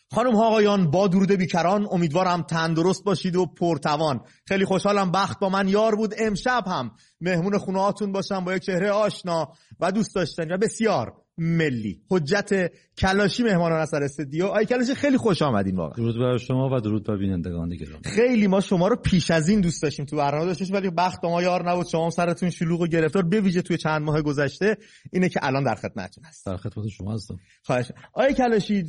خانم ها آقایان، با درود بیکران، امیدوارم تندرست باشید و پرتوان. خیلی خوشحالم بخت با من یار بود. امشب هم مهمون خونه هاتون باشم با یک چهره آشنا و دوست داشتنی و بسیار ملی. حجت کلاشی مهمانان از استودیو. آقای کلاشی خیلی خوش آمدین واقعا. درود بر شما و درود بر بینندگان گرامی. خیلی ما شما رو پیش از این دوست داشتیم، تو برنامه داشتیم، ولی بخت با ما یار نبود. شما هم سرتون شلوغ و گرفتار، به ویژه توی چند ماه گذشته. اینه که الان در خدمتتون هستم. در خدمت شما هستم. خواهش. آقای کلاشی،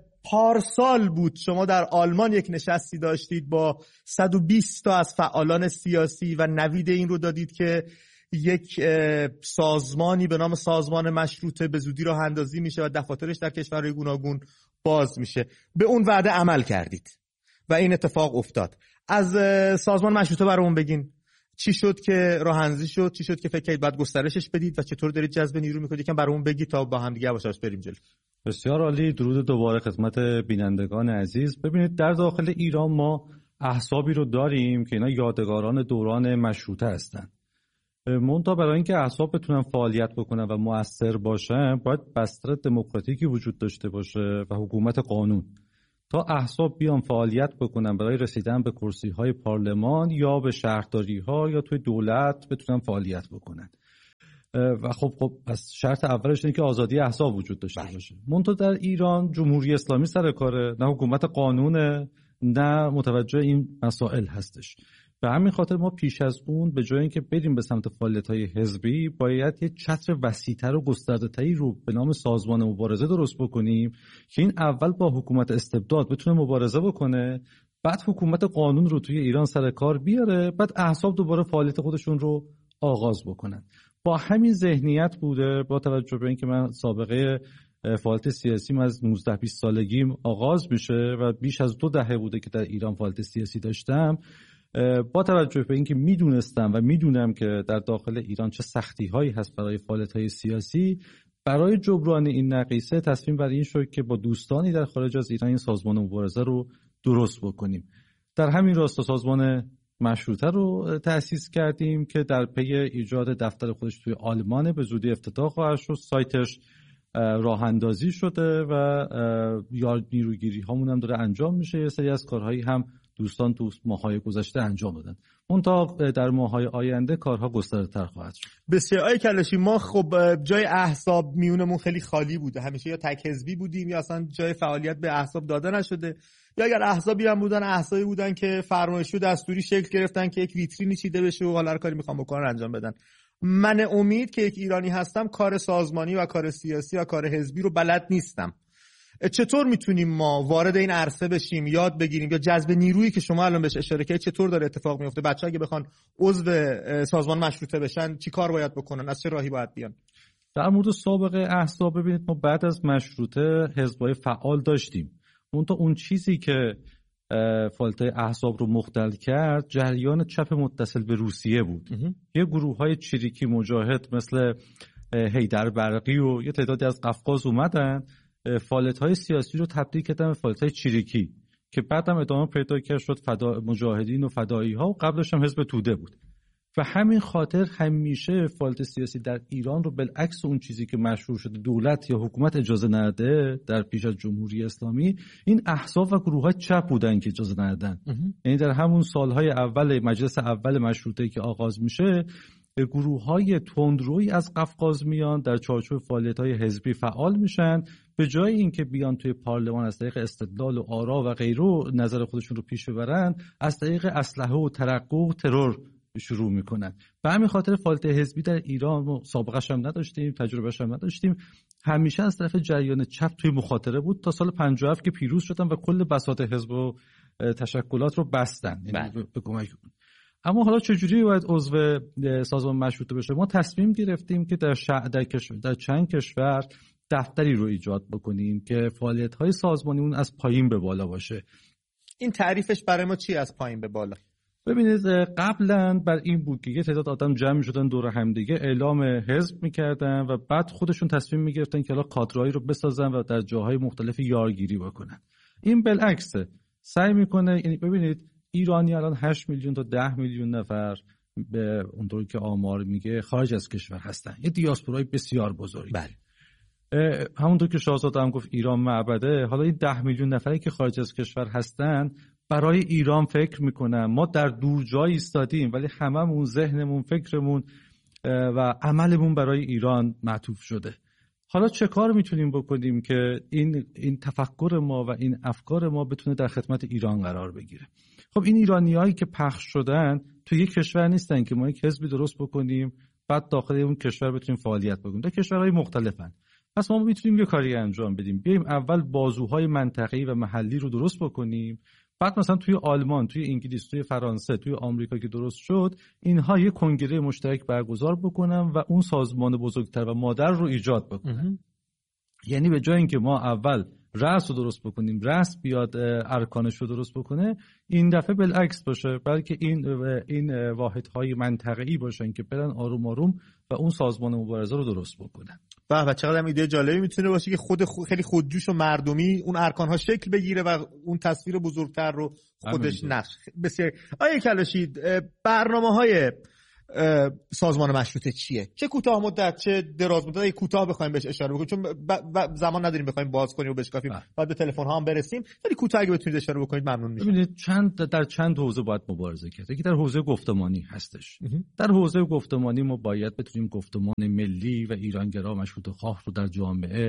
پارسال بود شما در آلمان یک نشستی داشتید با 120 تا از فعالان سیاسی و نوید این رو دادید که یک سازمانی به نام سازمان مشروطه به زودی راه اندازی میشه و دفاترش در کشورهای گوناگون باز میشه. به اون وعده عمل کردید و این اتفاق افتاد. از سازمان مشروطه برامون بگین. چی شد که راه اندازی شد؟ چی شد که فکر کنید بعد گسترشش بدید و چطور دارید جذب نیرو میکنید؟ یکم برامون بگید تا با هم دیگه یواش بریم جلو. بسیار عالی. درود دوباره خدمت بینندگان عزیز. ببینید، در داخل ایران ما احزابی رو داریم که اینا یادگاران دوران مشروطه هستن. منتها برای اینکه احزاب بتونن فعالیت بکنن و مؤثر باشن، باید بستر دموکراتیکی وجود داشته باشه و حکومت قانون. تا احزاب بیان فعالیت بکنن برای رسیدن به کرسی‌های پارلمان یا به شهرداری‌ها یا توی دولت بتونن فعالیت بکنن. و خب پس شرط اولش اینه که آزادی احزاب وجود داشته باشه. منتها در ایران جمهوری اسلامی سر کاره، نه حکومت قانونه، نه متوجه این مسائل هستش. به همین خاطر ما پیش از اون به جای اینکه بریم به سمت فعالیت‌های حزبی، باید یه چتر وسیع‌تر و گسترده‌تری رو به نام سازمان مبارزه درست بکنیم که این اول با حکومت استبداد بتونه مبارزه بکنه، بعد حکومت قانون رو توی ایران سر کار بیاره، بعد احزاب دوباره فعالیت خودشون رو آغاز بکنن. با همین ذهنیت بوده، با توجه به اینکه من سابقه فعالیت سیاسیم از 19-20 سالگیم آغاز میشه و بیش از 2 دهه بوده که در ایران فعالیت سیاسی داشتم، با توجه به اینکه میدونستم و میدونم که در داخل ایران چه سختی هایی هست برای فعالیت های سیاسی، برای جبران این نقیصه تصمیم بر این شد که با دوستانی در خارج از ایران این سازمان مبارزه رو درست بکنیم. در همین راستا سازمان مشروطه رو تأسیس کردیم که در پی ایجاد دفتر خودش توی آلمان به زودی افتتاح خواهد شد. سایتش راه اندازی شده و نیروگیری هامون هم داره انجام میشه. یه سری از کارهایی هم دوستان تو ماه‌های گذشته انجام دادن. منتها در ماه‌های آینده کارها گسترده‌تر خواهد شد. بسیار. آقای کلاشی، ما خب جای احزاب میونمون خیلی خالی بوده. همیشه یا تک حزبی بودیم یا اصلا جای فعالیت به احزاب داده نشده، یا اگر احزابی هم بودن، احزابی بودن که فرمایشی و دستوری شکل گرفتن که یک ویترینی چیده بشه و حالا هر کاری میخوام بکنن انجام بدن. من امید که یک ایرانی هستم، کار سازمانی و کار سیاسی و کار حزبی رو بلد نیستم. چطور میتونیم ما وارد این عرصه بشیم، یاد بگیریم، یا جذب نیرویی که شما الان بهش اشاره کردید چطور داره اتفاق میفته؟ بچه‌ها اگه بخوان عضو سازمان مشروطه بشن چی کار باید بکنن؟ از چه راهی باید بیان؟ در مورد سابقه احزاب، ببینید ما بعد از مشروطه حزب‌های فعال داشتیم. اون چیزی که فعالیت احزاب رو مختل کرد، جریان چپ متصل به روسیه بود. یه گروه‌های چریکی مجاهد مثل حیدر برقی و یه تعدادی از قفقاز اومدن فعالیت‌های سیاسی رو تبدیل کردن به فعالیت‌های چریکی که بعدم ادامه پیدا کرد، شد مجاهدین و فدایی‌ها، و قبلش هم حزب توده بود. و همین خاطر همیشه فعالیت سیاسی در ایران رو بالعکس اون چیزی که مشروع شده دولت یا حکومت اجازه نده در پیش از جمهوری اسلامی، این احزاب و گروه‌های چپ بودن که اجازه ندادن. یعنی در همون سالهای اول مجلس اول مشروطه که آغاز میشه، گروه‌های تندرویی از قفقاز میان در چارچوب فعالیت‌های حزبی فعال میشن، به جای اینکه بیان توی پارلمان از طریق استدلال و آرا و غیره نظر خودشون رو پیش ببرن، از طریق اسلحه و ترقه و ترور شروع میکنن. به همین خاطر فعالیت حزبی در ایران ما سابقه‌اش هم نداشتیم، تجربه‌اش هم نداشتیم، همیشه از طرف جریان چپ توی مخاطره بود تا سال 57 که پیروز شدن و کل بساط حزب و تشکلات رو بستن. یعنی به کمک. اما حالا چجوری باید عضو سازمان مشروطه بشه؟ ما تصمیم گرفتیم که در چند کشور دفتری رو ایجاد بکنیم که فعالیت‌های سازمانی اون از پایین به بالا باشه. این تعریفش برای ما چی از پایین به بالا؟ ببینید، قبلا بر این بود که یه تعداد آدم جمع می‌شدن دور همدیگه اعلام حزب می‌کردن و بعد خودشون تصمیم می‌گرفتن که حالا کادرایی رو بسازن و در جاهای مختلف یارگیری بکنن. این بالعکسه، سعی می‌کنه، یعنی ببینید ایرانی الان 8 میلیون تا 10 میلیون نفر به اونطوری که آمار میگه خارج از کشور هستن، یه دیاسپورای بسیار بزرگی. بله. همونطور که شاهزاده هم گفت ایران معبده، حالا این 10 میلیون نفری که خارج از کشور هستن برای ایران فکر میکنن. ما در دور جای ایستادیم ولی هممون ذهنمون، فکرمون و عملمون برای ایران معطوف شده. حالا چه کار میتونیم بکنیم که این تفکر ما و این افکار ما بتونه در خدمت ایران قرار بگیره؟ خب این ایرانیایی که پخش شدن تو یک کشور نیستن که ما یک حزبی درست بکنیم بعد داخل اون کشور بتونیم فعالیت بکنیم. در کشورهای مختلفن. پس ما میتونیم یه کاری انجام بدیم، بیایم اول بازوهای منطقه‌ای و محلی رو درست بکنیم، بعد مثلا توی آلمان، توی انگلیس، توی فرانسه، توی آمریکا که درست شد، اینها یه کنگره مشترک برگزار بکنن و اون سازمان بزرگتر و مادر رو ایجاد بکنن. یعنی به جای اینکه ما اول رأس رو درست بکنیم، رأس بیاد ارکانش رو درست بکنه، این دفعه بالعکس باشه، بلکه این واحدهای منطقه‌ای باشن که برن آروم آروم و اون سازمان مبارزه رو درست بکنن. و چقدر هم ایده جالبی میتونه باشه که خیلی خودجوش و مردمی اون ارکان‌ها شکل بگیره و اون تصویر بزرگتر رو خودش نقش. بسیار. آیه کلاشی، برنامه‌های سازمان مشروطه چیه؟ چه کوتاه مدت چه دراز مدت؟ کوتاه بخوایم بهش اشاره بکنیم چون زمان نداریم بخوایم باز کنیم و بشکافیم، بعد به تلفن ها هم برسیم. خیلی کوتاه اگه بتونید اشاره بکنید ممنون میشم. ببینید در چند حوزه باید مبارزه کرد. یکی در حوزه گفتمانی هستش. در حوزه گفتمانی ما باید بتونیم گفتمان ملی و ایرانگرا مشروطه خواه رو در جامعه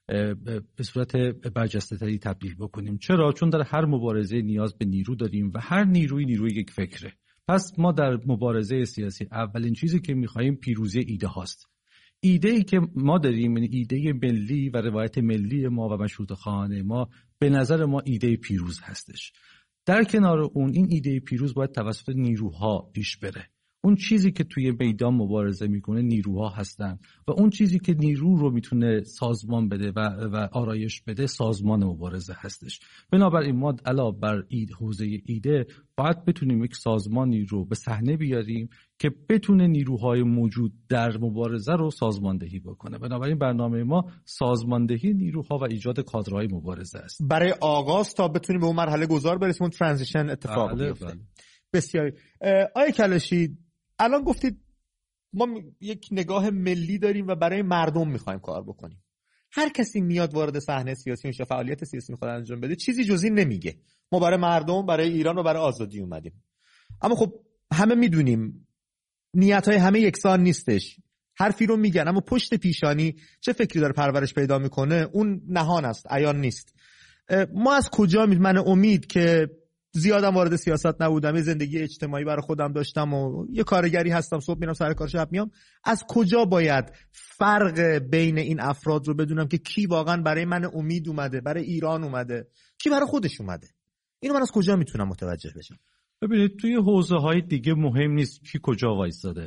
به صورت برجسته‌تری تبدیل بکنیم. چرا؟ چون در هر مبارزه نیاز به نیرو داریم و هر نیروی یک فکره. پس ما در مبارزه سیاسی اولین چیزی که می‌خوایم پیروزی ایده هاست. ایده‌ای که ما داریم، یعنی ایده ملی و روایت ملی ما و مشروطه خواهانه ما، به نظر ما ایده پیروز هستش. در کنار اون این ایده پیروز باید توسط نیروها پیش بره. اون چیزی که توی میدان مبارزه میکنه نیروها هستن و اون چیزی که نیرو رو میتونه سازمان بده و آرایش بده سازمان مبارزه هستش. بنابراین ما علاوه بر حوزه ایده باید بتونیم یک سازمانی رو به صحنه بیاریم که بتونه نیروهای موجود در مبارزه رو سازماندهی بکنه. بنابراین برنامه ما سازماندهی نیروها و ایجاد کادرهای مبارزه است. برای آغاز تا بتونیم به اون مرحله گذار برسیم، اون ترانزیشن اتفاق بیفته. بسیاری. آیه کلاشی، الان گفتید ما یک نگاه ملی داریم و برای مردم میخوایم کار بکنیم. هر کسی میاد وارد صحنه سیاسی میشه، فعالیت سیاسی میخواد انجام بده، چیزی جز این نمیگه. ما برای مردم، برای ایران و برای آزادی اومدیم. اما خب همه میدونیم نیت‌های همه یکسان نیستش. حرفی رو میگن اما پشت پیشانی چه فکری داره پرورش پیدا میکنه اون نهان است، عیان نیست. ما از کجا من امید که زیادم وارد سیاست نبودم، یه زندگی اجتماعی برای خودم داشتم و یه کارگری هستم، صبح میرم سر کار شب میام، از کجا باید فرق بین این افراد رو بدونم که کی واقعا برای من امید اومده، برای ایران اومده، کی برای خودش اومده؟ اینو من از کجا میتونم متوجه بشم؟ ببینید توی حوزه های دیگه مهم نیست کی کجا وایساده.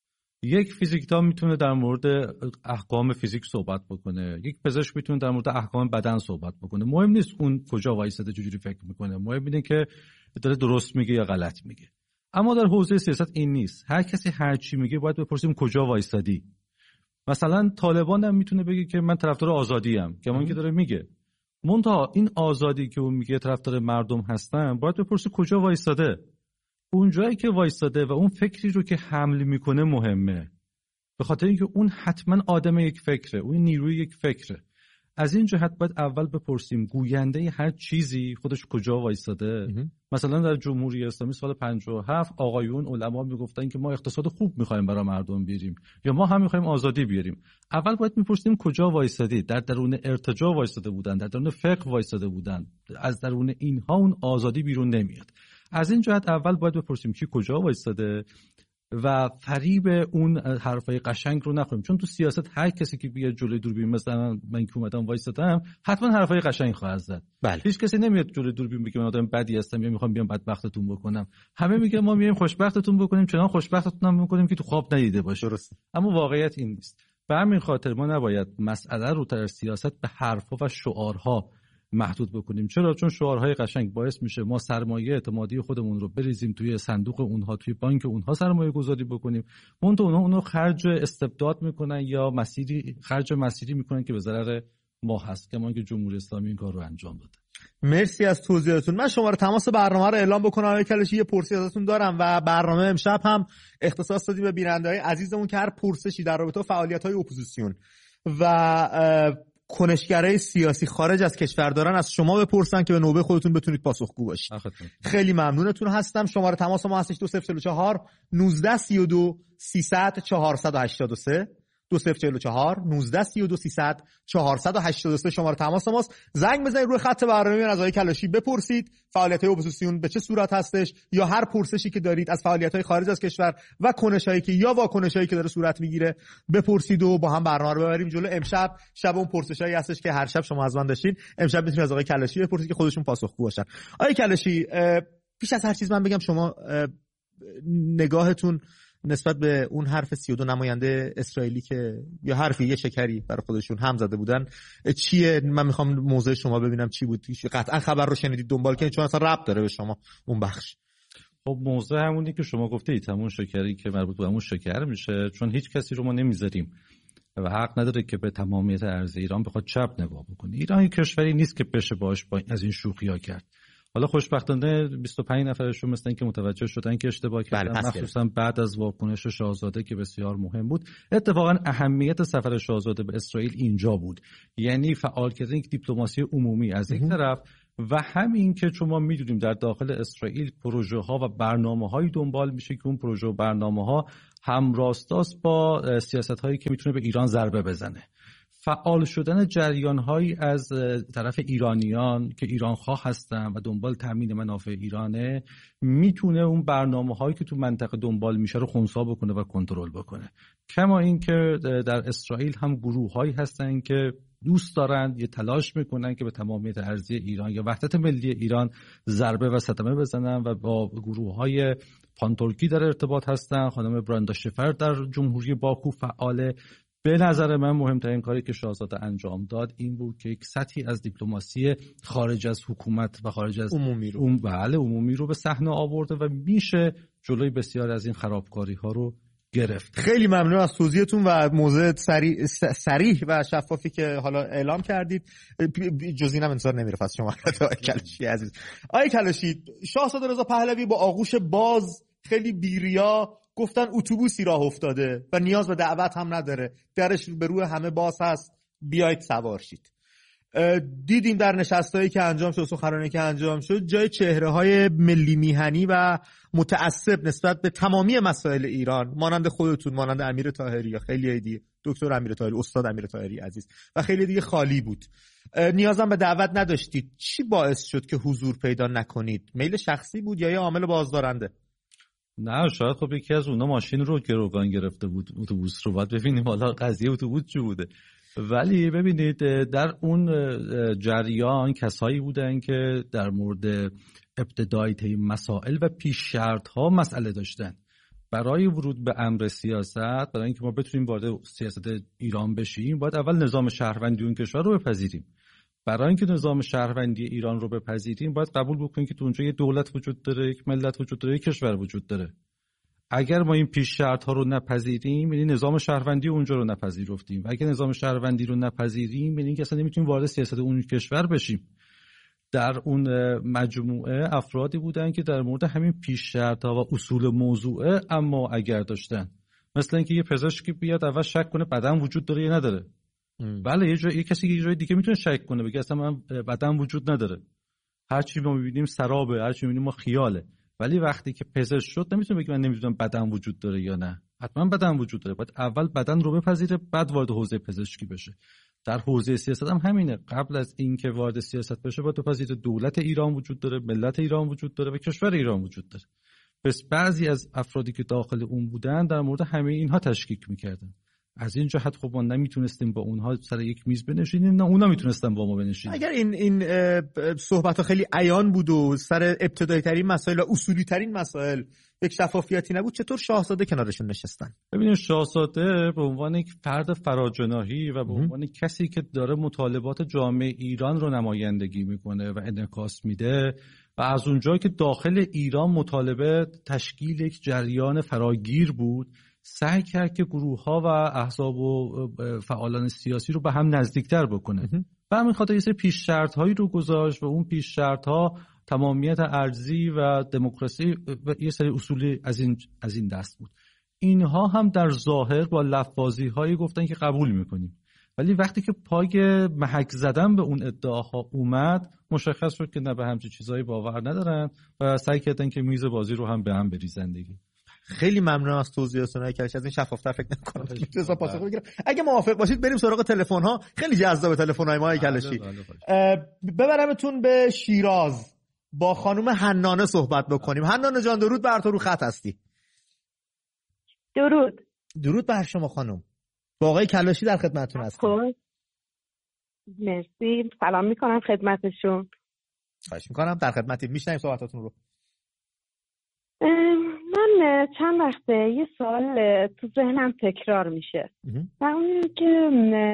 یک فیزیکدان میتونه در مورد احکام فیزیک صحبت بکنه، یک پزشک میتونه در مورد احکام بدن صحبت بکنه. مهم نیست اون کجا وایساده چجوری فکر میکنه، مهم اینه که داره درست میگه یا غلط میگه. اما در حوزه سیاست این نیست. هر کسی هر چی میگه باید بپرسیم کجا وایسادی. مثلا طالبان هم میتونه بگه که من طرفدار آزادی ام، که من که داره میگه. منتها این آزادی که اون میگه طرفدار مردم هستن، باید بپرسیم کجا وایساده. اون جایی که وایستاده و اون فکری رو که حمل میکنه مهمه، به خاطر اینکه اون حتما آدم یک فکره، اون نیروی یک فکره. از این جهت باید اول بپرسیم گوینده هر چیزی خودش کجا وایستاده. مثلا در جمهوری اسلامی سال 57 آقایون علما میگفتن که ما اقتصاد خوب میخوایم برای مردم بیاریم یا ما هم میخوایم آزادی بیاریم. اول باید میپرسیم کجا وایستادی؟ در درون ارتجاع وایستاده بودن، در درون فقه وایستاده بودن، از درون اینها اون آزادی بیرون نمیاد. از این جهت اول باید بپرسیم کی کجا وایستاده و فریب اون حرفای قشنگ رو نخوریم، چون تو سیاست هر کسی که بیاد جلوی دوربین، مثلا من که اومدم وایستادم، حتما حرفای قشنگ خواهد زد. بله. هیچ کسی نمیاد جلوی دوربین بگه من آدم بدی هستم یا میخوام بیام بدبختتون بکنم. همه میگن ما میایم خوشبختتون بکنیم، چنان خوشبختتون هم میکنیم که تو خواب ندیده باشه. درست. اما واقعیت این نیست. به همین خاطر ما نباید مسئله رو در سیاست به حرفا و شعارها محدود بکنیم. چرا؟ چون شعارهای قشنگ باعث میشه ما سرمایه اعتمادی خودمون رو بریزیم توی صندوق اونها، توی بانک اونها سرمایه گذاری بکنیم، اونها اونو خرج استبداد میکنن یا خرج مسیری میکنن که به ضرر ما هست، که ما که جمهوری اسلامی این کار رو انجام داده. مرسی از توضیحاتون. من شماره تماس برنامه رو اعلام بکنم. آقای کلاشی یه پرسش ازتون دارم و برنامه امشب هم اختصاص دادیم به بیننده‌های عزیزمون که هر پرسشی در رابطه با فعالیت‌های اپوزیسیون و کنشگرای سیاسی خارج از کشور دارن از شما بپرسن که به نوبه خودتون بتونید پاسخگو باشید. خیلی ممنونتون هستم. شماره تماس ما هستش 2044 1932 300 483 2044 1932 300 483 شماره تماس ماست. زنگ بزنید روی خط برنامه از آقای کلاشی بپرسید فعالیت‌های اپوزیسیون به چه صورت هستش، یا هر پرسشی که دارید از فعالیت‌های خارج از کشور و کنش‌هایی که یا واکنش‌هایی که داره صورت میگیره بپرسید و با هم برنامه رو ببریم جلو. امشب شب اون پرسشایی هستش که هر شب شما از من داشتین، امشب میتونید از آقای کلاشی بپرسید که خودشون پاسخگو باشن. آقای کلاشی، پیش از هر چیز من بگم شما نگاهتون نسبت به اون حرف 32 نماینده اسرائیلی که یا حرفی یه شکری برای خودشون هم زده بودن چیه؟ من میخوام موضع شما ببینم چی بود. قطعا خبر رو شنیدید، دنبال کنید، چون اصلا ربط داره به شما اون بخش. خب موضوع همونی که شما گفتید، همون شکری که مربوط به همون شکر میشه، چون هیچ کسی رو ما نمیذاریم و حق نداره که به تمامیت ارض ایران بخواد چپ نگاه بکنه. ایران کشوری نیست که بشه باش از این شوخی‌ها کرد. حالا خوشبختانه 25 نفرشون مثل این که متوجه شدن که اشتباه کردن، مخصوصا بعد از واکنش شاهزاده که بسیار مهم بود. اتفاقا اهمیت سفر شاهزاده به اسرائیل اینجا بود، یعنی فعال کردن یک دیپلماسی عمومی از یک طرف و همین که چون ما میدونیم در داخل اسرائیل پروژه ها و برنامه هایی دنبال میشه که اون پروژه و برنامه ها هم راستاست با سیاست هایی که میتونه به ایران ضربه بزنه. فعال شدن جریان‌هایی از طرف ایرانیان که ایران‌خواه هستن و دنبال تامین منافع ایرانه میتونه اون برنامه‌هایی که تو منطقه دنبال میشه رو خنثی بکنه و کنترل بکنه. کما اینکه در اسرائیل هم گروه‌هایی هستن که دوست دارن یه تلاش میکنن که به تمامیت ارضی ایران یا وحدت ملی ایران ضربه و صدمه بزنن و با گروه‌های پانتورکی در ارتباط هستن. خانم براندا شفر در جمهوری باکو فعاله. به نظر من مهمترین کاری که شاهزاده انجام داد این بود که یک سطحی از دیپلماسی خارج از حکومت و خارج از عمومی رو به صحنه آورده و میشه جلوی بسیار از این خرابکاری ها رو گرفت. خیلی ممنون از توضیحتون و موضوع صریح و شفافی که حالا اعلام کردید. جز اینم انتظار نمیرفت از شما آقای کلاشی عزیز. آقای کلاشی، شاهزاده رضا پهلوی با آغوش باز خیلی بیریا گفتن اتوبوسی راه افتاده و نیاز به دعوت هم نداره، درش به روی همه باز هست، بیایید سوار شید. دیدیم در نشستایی که انجام شد، سخنرانی که انجام شد، جای چهره‌های ملی میهنی و متعصب نسبت به تمامی مسائل ایران مانند خودتون، مانند امیر طاهری یا خیلی دیگه، دکتر امیر طاهری، استاد امیر طاهری عزیز و خیلی دیگه خالی بود. نیازم به دعوت نداشتید. چی باعث شد که حضور پیدا نکنید؟ میل شخصی بود یا یه عامل بازدارنده؟ نه شاید خب یکی از اونا ماشین رو گروگان گرفته بود، اتوبوس رو. باید ببینیم حالا قضیه اتوبوس چی بوده. ولی ببینید در اون جریان کسایی بودن که در مورد ابتدای طی مسائل و پیش شرط ها مسئله داشتن. برای ورود به امر سیاست، برای اینکه ما بتونیم وارد سیاست ایران بشیم، باید اول نظام شهروندی اون کشور رو بپذیریم. برای اینکه نظام شهروندی ایران رو بپذیریم باید قبول بکنیم که تو اونجا یه دولت وجود داره، یک ملت وجود داره، یک کشور وجود داره. اگر ما این پیش شرط ها رو نپذیریم، یعنی نظام شهروندی اونجا رو نپذیرفتیم، و اگر نظام شهروندی رو نپذیریم، یعنی که اصلا نمیتونیم وارد سیاست اون کشور بشیم. در اون مجموعه افرادی بودن که در مورد همین پیش شرط ها و اصول موضوعه اما اگر داشتن، مثلا اینکه یه پزشکی بیاد اول شک کنه بدن وجود داره یا نداره. بله یه کسی یه جای دیگه میتونه شک کنه، بگه اصلا من بدن وجود نداره، هر چی ما میبینیم سرابه، هر چی میبینیم ما خیاله. ولی وقتی که پزشک شد نمیتونه بگه من نمیدونم بدن وجود داره یا نه. حتما بدن وجود داره. باید اول بدن رو بپذیره، بعد وارد حوزه پزشکی بشه. در حوزه سیاست هم همینه. قبل از اینکه وارد سیاست بشه باید بپذیره دولت ایران وجود داره، ملت ایران وجود داره و کشور ایران وجود داره. پس بعضی از افرادی که داخل اون بودن در مورد همه اینها تشکیک میکردن. از این جهت خب ما نمیتونستیم با اونها سر یک میز بنشینیم، نه اونا میتونستن با ما بنشینن. اگر این صحبت‌ها خیلی عیان بود و سر ابتدایی ترین مسائل و اصولی ترین مسائل یک شفافیتی نبود، چطور شاهزاده کنارشون نشستن؟ ببینید شاهزاده به عنوان یک فرد فراجناحی و به عنوان کسی که داره مطالبات جامعه ایران رو نمایندگی میکنه و انعکاس میده و از اونجایی که داخل ایران مطالبه تشکیل یک جریان فراگیر بود، سعی کرد که گروه‌ها و احزاب و فعالان سیاسی رو به هم نزدیکتر بکنه. و همین خاطر یه سری پیش شرط‌هایی رو گذاشت و اون پیش شرط‌ها تمامیت ارضی و دموکراسی و یه سری اصولی از این دست بود. اینها هم در ظاهر با لفظی‌هایی گفتن که قبول می‌کنیم، ولی وقتی که پای محک زدن به اون ادعاها اومد مشخص شد که نه به همچین چیزایی باور ندارن و سعی کردن که میز بازی رو هم به هم بریزن دیگه. خیلی ممنون از توضیحاتتون که از این شفافتر فکر نمی‌کنم میتونم پاسخ بگیرم. اگه موافق باشید بریم سراغ تلفن‌ها. خیلی جذاب تلفن‌های ما کلاشی. ببرمتون به شیراز با خانم حنانه صحبت بکنیم. حنانه جان درود بر تو، رو خط هستی. درود بر شما خانم. با آقای کلاشی در خدمتتون هستم. مرسی، سلام میکنم خدمتشون. خواهش میکنم، در خدمتید، میشنویم صحبتاتون رو. من چند وقته یه سوال تو ذهنم تکرار میشه و اون که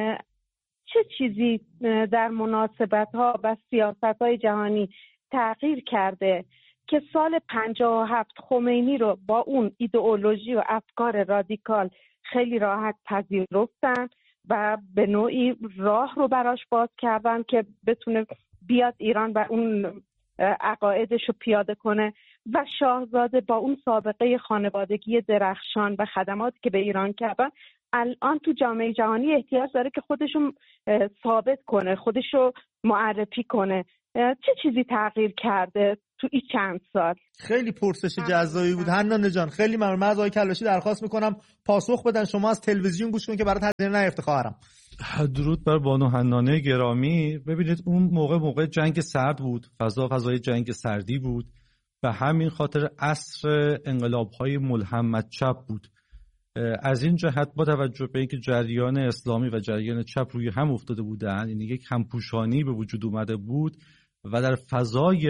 چه چیزی در مناسبت‌ها و سیاست‌های جهانی تغییر کرده که سال 57 خمینی رو با اون ایدئولوژی و افکار رادیکال خیلی راحت پذیرفتن و به نوعی راه رو براش باز کردن که بتونه بیاد ایران و اون عقایدش رو پیاده کنه و شاهزاده با اون سابقه خانوادگی درخشان و خدماتی که به ایران کردن الان تو جامعه جهانی احتیاج داره که خودشو ثابت کنه، خودشو معرفی کنه. چه چیزی تغییر کرده تو این چند سال؟ خیلی پرسش جذابی بود حنانه جان، خیلی ممنون. من از آقای کلاشی درخواست میکنم پاسخ بدن. شما از تلویزیون گوش کن که برات هزینه نیفته خواهرم. درود بر بانو حنانه گرامی. ببینید اون موقع جنگ سرد بود، فضای جنگ سردی بود و همین خاطر عصر انقلاب‌های ملهم چپ بود. از این جهت با توجه به اینکه جریان اسلامی و جریان چپ روی هم افتاده بودن، یعنی یک همپوشانی به وجود اومده بود و در فضای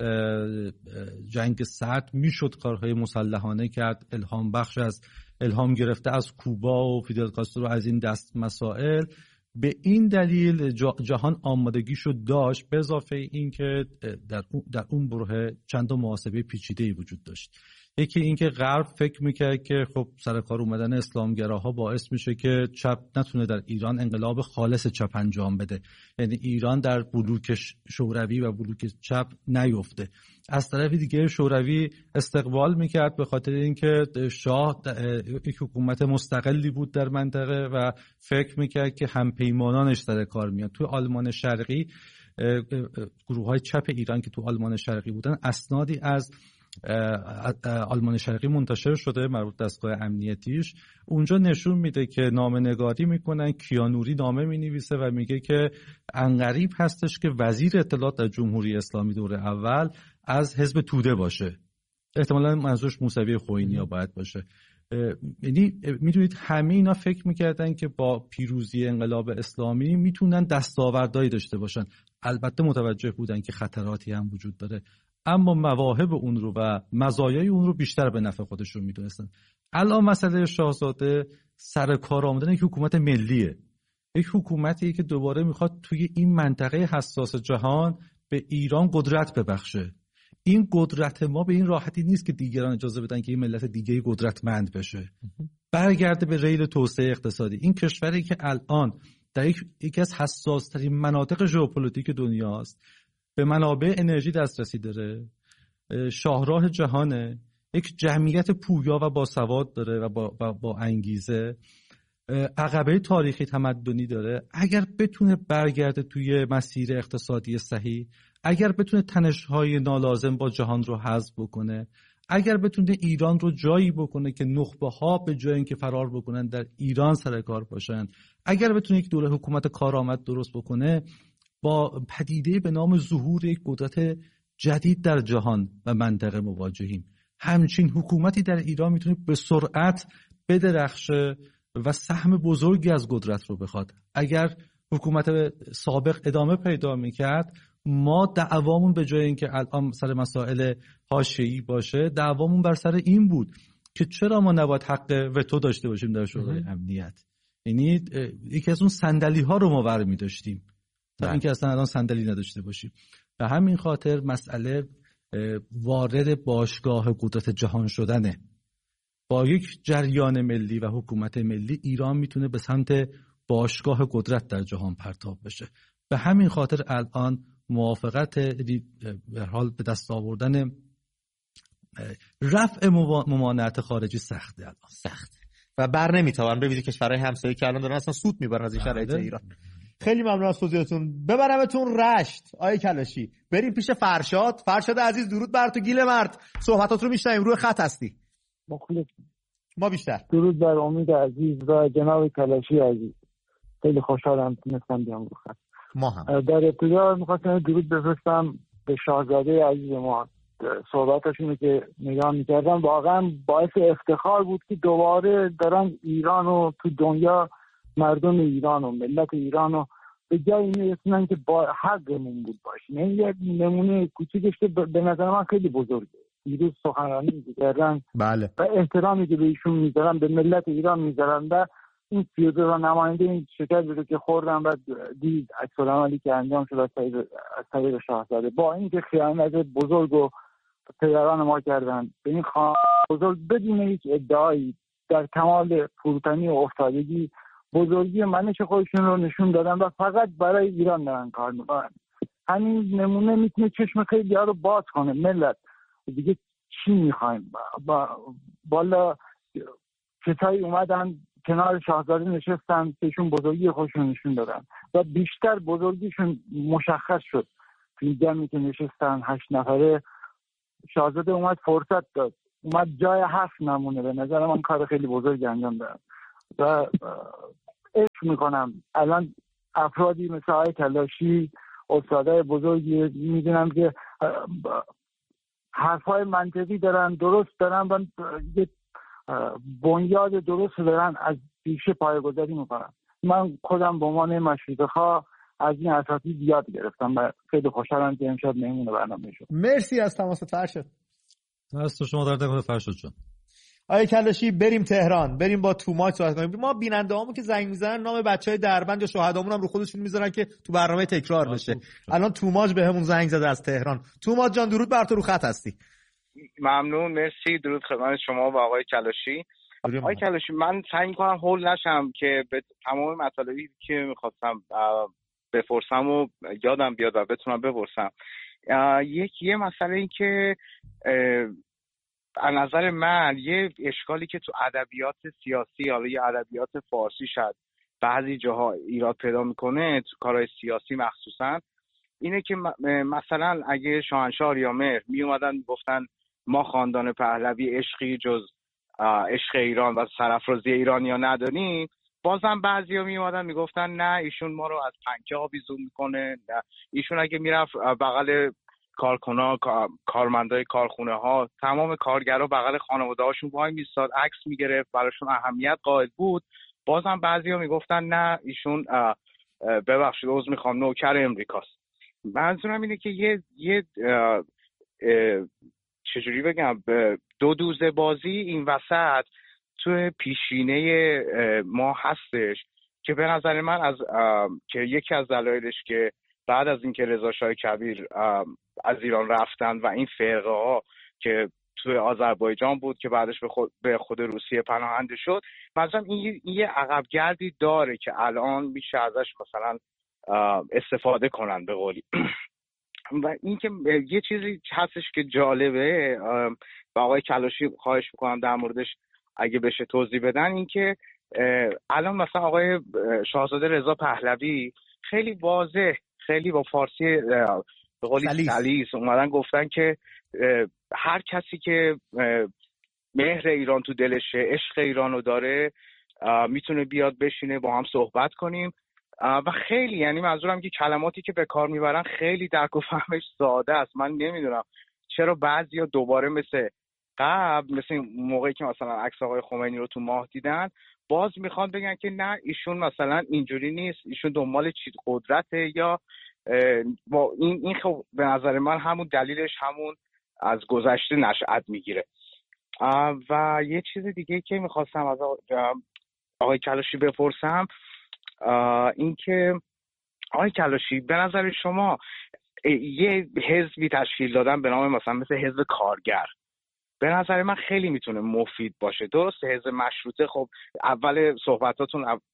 جنگ سرد میشد کارهای مسلحانه کرد، الهام گرفته از کوبا و فیدل کاسترو از این دست مسائل. به این دلیل جهان آمادگیشو داشت، به اضافه این که در اون بره چند تا محاسبه پیچیده‌ای وجود داشت. یکی این که غرب فکر میکرد که خب سر کار اومدن اسلامگراها باعث میشه که چپ نتونه در ایران انقلاب خالص چپ انجام بده، یعنی ایران در بلوک شوروی و بلوک چپ نیفته. از طرف دیگه شوروی استقبال میکرد به خاطر اینکه شاه یک حکومت مستقلی بود در منطقه و فکر میکرد که همپیمانانش سر کار میاد. تو آلمان شرقی گروه‌های چپ ایران که تو آلمان شرقی بودن اسنادی از آلمان شرقی منتشر شده مربوط دستگاه امنیتیش، اونجا نشون میده که نامه‌نگاری میکنن، کیانوری نامه مینویسه و میگه که انقریب هستش که وزیر اطلاعات در جمهوری اسلامی دوره اول از حزب توده باشه، احتمالاً منظورش موسوی خوئینی باید باشه. یعنی میدونید همه اینا فکر میکردن که با پیروزی انقلاب اسلامی میتونن دستاوردهایی داشته باشن، البته متوجه بودن که خطراتی هم وجود داره، اما مواهب اون رو و مزایای اون رو بیشتر به نفع خودشون میدونستن. الان مسئله شاهزاده سر کار آمدن یک حکومت ملیه، یک حکومتی که دوباره میخواد توی این منطقه حساس جهان به ایران قدرت ببخشه. این قدرت ما به این راحتی نیست که دیگران اجازه بدن که این ملت دیگه قدرتمند بشه، برگرده به ریل توسعه اقتصادی. این کشوری که الان در یکی از حساس ترین مناطق ژئوپلیتیک دنیاست، به منابع انرژی دسترسی داره، شاهراه جهانه، یک جمعیت پویا و باسواد داره و با انگیزه، عقبه تاریخی تمدنی داره. اگر بتونه برگرده توی مسیر اقتصادی صحیح، اگر بتونه تنش‌های نالازم با جهان رو حذف بکنه، اگر بتونه ایران رو جایی بکنه که نخبه‌ها به جای اینکه فرار بکنن در ایران سر کار باشن، اگر بتونه یک دوره حکومت کارآمد درست بکنه، با پدیده به نام ظهور یک قدرت جدید در جهان و منطقه مواجهیم. همچین حکومتی در ایران میتونه به سرعت بدرخشه و سهم بزرگی از قدرت رو بخواد. اگر حکومت سابق ادامه پیدا میکرد، ما دعوامون به جای اینکه الان سر مسائل حاشیه‌ای باشه، دعوامون بر سر این بود که چرا ما نباید حق وتو داشته باشیم در شورای امنیت. یعنی یکی از اون صندلی ها رو ما برمی داشتیم تا اینکه اصلا الان صندلی نداشته باشیم. به همین خاطر مسئله وارد باشگاه قدرت جهان شدنه. با یک جریان ملی و حکومت ملی ایران میتونه به سمت باشگاه قدرت در جهان پرتاب بشه. به همین خاطر الان موافقت به حال به دست آوردن رفع ممانعت خارجی سخته. الان سخت. و بر نمیتابن، به ویژه کشورهای همسایه که الان دارن اصلا سود میبرن از این شرایط ایران. خیلی ممنون از توضیحتون. ببرمتون رشت آقای کلاشی، بریم پیش فرشاد. فرشاد عزیز درود بر تو گیل مرد، صحبتات رو میشنویم، روی خط هستی. مخلص. ما بیشتر. درود بر امید عزیز و جناب کلاشی عزیز، خیلی خوشحالم تونستم بیام رو خط. ما هم در ابتدا می‌خواستم درود بفرستم به شاهزاده عزیز ما. صحبتاشونو که نگاه می‌کردم واقعا باعث افتخار بود که دوباره دارن ایران و تو دنیا مردم ایران و ملت ایران رو به جایی میرسونن که با حقمون بود باشه. یعنی یه نمونه کوچیکش که به نظر من خیلی بزرگه. دیروز سخنرانی کردن بله و احترامی که به ایشون میذارن، به ملت ایران میذارن و این 32 نماینده این شرکت رو که خوردن و دید عکس‌العملی که انجام شد از طریق شاهزاده، با اینکه خیانت بزرگ و پدران ما کردن به این خانه بزرگ بدون هیچ ادعایی در کمال فروتنی و افتادگی بزرگی منش خودشون رو نشون دادن و فقط برای ایران دارن کار میکنن. همین نمونه میتونه چشم خیلی ها رو باز کنه. ملت دیگه چی میخوایم؟ بالا کسایی اومدن کنار شاهزاده نشستن بهشون بزرگی خودشون نشون دادن و بیشتر بزرگیشون مشخص شد. توی جمعی که نشستن 8 نفره، شاهزاده اومد فرصت داد، اومد جای 7 نمونه. به نظر من کار خیلی بزرگی انجام دادن و عشق میکنم الان افرادی مثل آقای کلاشی، استادای بزرگی میدونم که حرفای منطقی دارن، درست دارن و یه بنیاد درست دارن، از پیش پایه‌گذاری میکنن. من خودم به عنوان مشروطه‌خواه از این اساتید یاد گرفتم و خیلی خوشحالم که امشب مهمون برنامه شد. مرسی از تماست فرشاد. دست شما در نکنه فرشاد جان. آقای کلاشی بریم تهران، بریم با توماچ صحبت کنیم. ما بیننده هامون که زنگ میزنن نام بچهای دربند یا شهدامون هم رو خودشون میذارن که تو برنامه تکرار بشه. الان توماچ بهمون زنگ زده از تهران. توماچ جان درود بر تو، رو خط هستی. ممنون، مرسی. درود خدمت شما و آقای کلاشی. آقای کلاشی، من سعی میکنم هول نشم که به تمام مطالبی که میخواستم بپرسم و یادم بیاد و بتونم بپرسم. یه مسئله این که از نظر من یه اشکالی که تو ادبیات سیاسی، حالا یه ادبیات فارسی شد بعضی جاها ایراد پیدا میکنه، تو کارهای سیاسی مخصوصا، اینه که مثلا اگه شاهنشاه آریامهر می اومدن گفتن ما خاندان پهلوی عشقی جز عشق ایران و سرافرازی ایرانیا نداریم، بازم بعضیا می اومدن میگفتن نه ایشون ما رو از پنکه آویزون میکنه، نه ایشون اگه میرفت بغل کارکنان، کارمندای کارخونه ها، تمام کارگرا بغل خانواده هاشون وای میستاد، عکس میگرفت، براشون اهمیت قائل بود، بازم بعضیا میگفتن نه ایشون ببخشید عذر میخوام نوکر امریکاست. منظورم اینه که یه چجوری بگم، دو دوزه بازی این وسط تو پیشینه ما هستش که به نظر من که یکی از دلایلش که بعد از اینکه رضا شاه کبیر از ایران رفتن و این فرقه ها که توی آذربایجان بود که بعدش به خود روسیه پناهنده شد، مثلا این یه عقبگردی داره که الان میشه ازش مثلا استفاده کنن به قولی. و این که یه چیزی هستش که جالبه و آقای کلاشی خواهش میکنم در موردش اگه بشه توضیح بدن، این که الان مثلا آقای شاهزاده رضا پهلوی خیلی واضح، خیلی با فارسی به قولی سلیس اومدن گفتن که هر کسی که مهر ایران تو دلشه، عشق ایرانو داره، میتونه بیاد بشینه با هم صحبت کنیم. و خیلی، یعنی منظورم که کلماتی که به کار میبرن خیلی درک و فهمش ساده است. من نمیدونم چرا بعضیا دوباره مثل قبل، مثل موقعی که مثلا عکس آقای خمینی رو تو ماه دیدن، باز میخوان بگن که نه ایشون مثلا اینجوری نیست، ایشون دنبال قدرته، یا با این خب به نظر من همون دلیلش همون از گذشته نشأت میگیره. و یه چیز دیگه که میخواستم از آقای کلاشی بپرسم این که آقای کلاشی به نظر شما یه حزبی تشکیل دادن به نام مثلا مثل حزب کارگر به نظر من خیلی میتونه مفید باشه. درسته حزب مشروطه خب اول صحبتاتون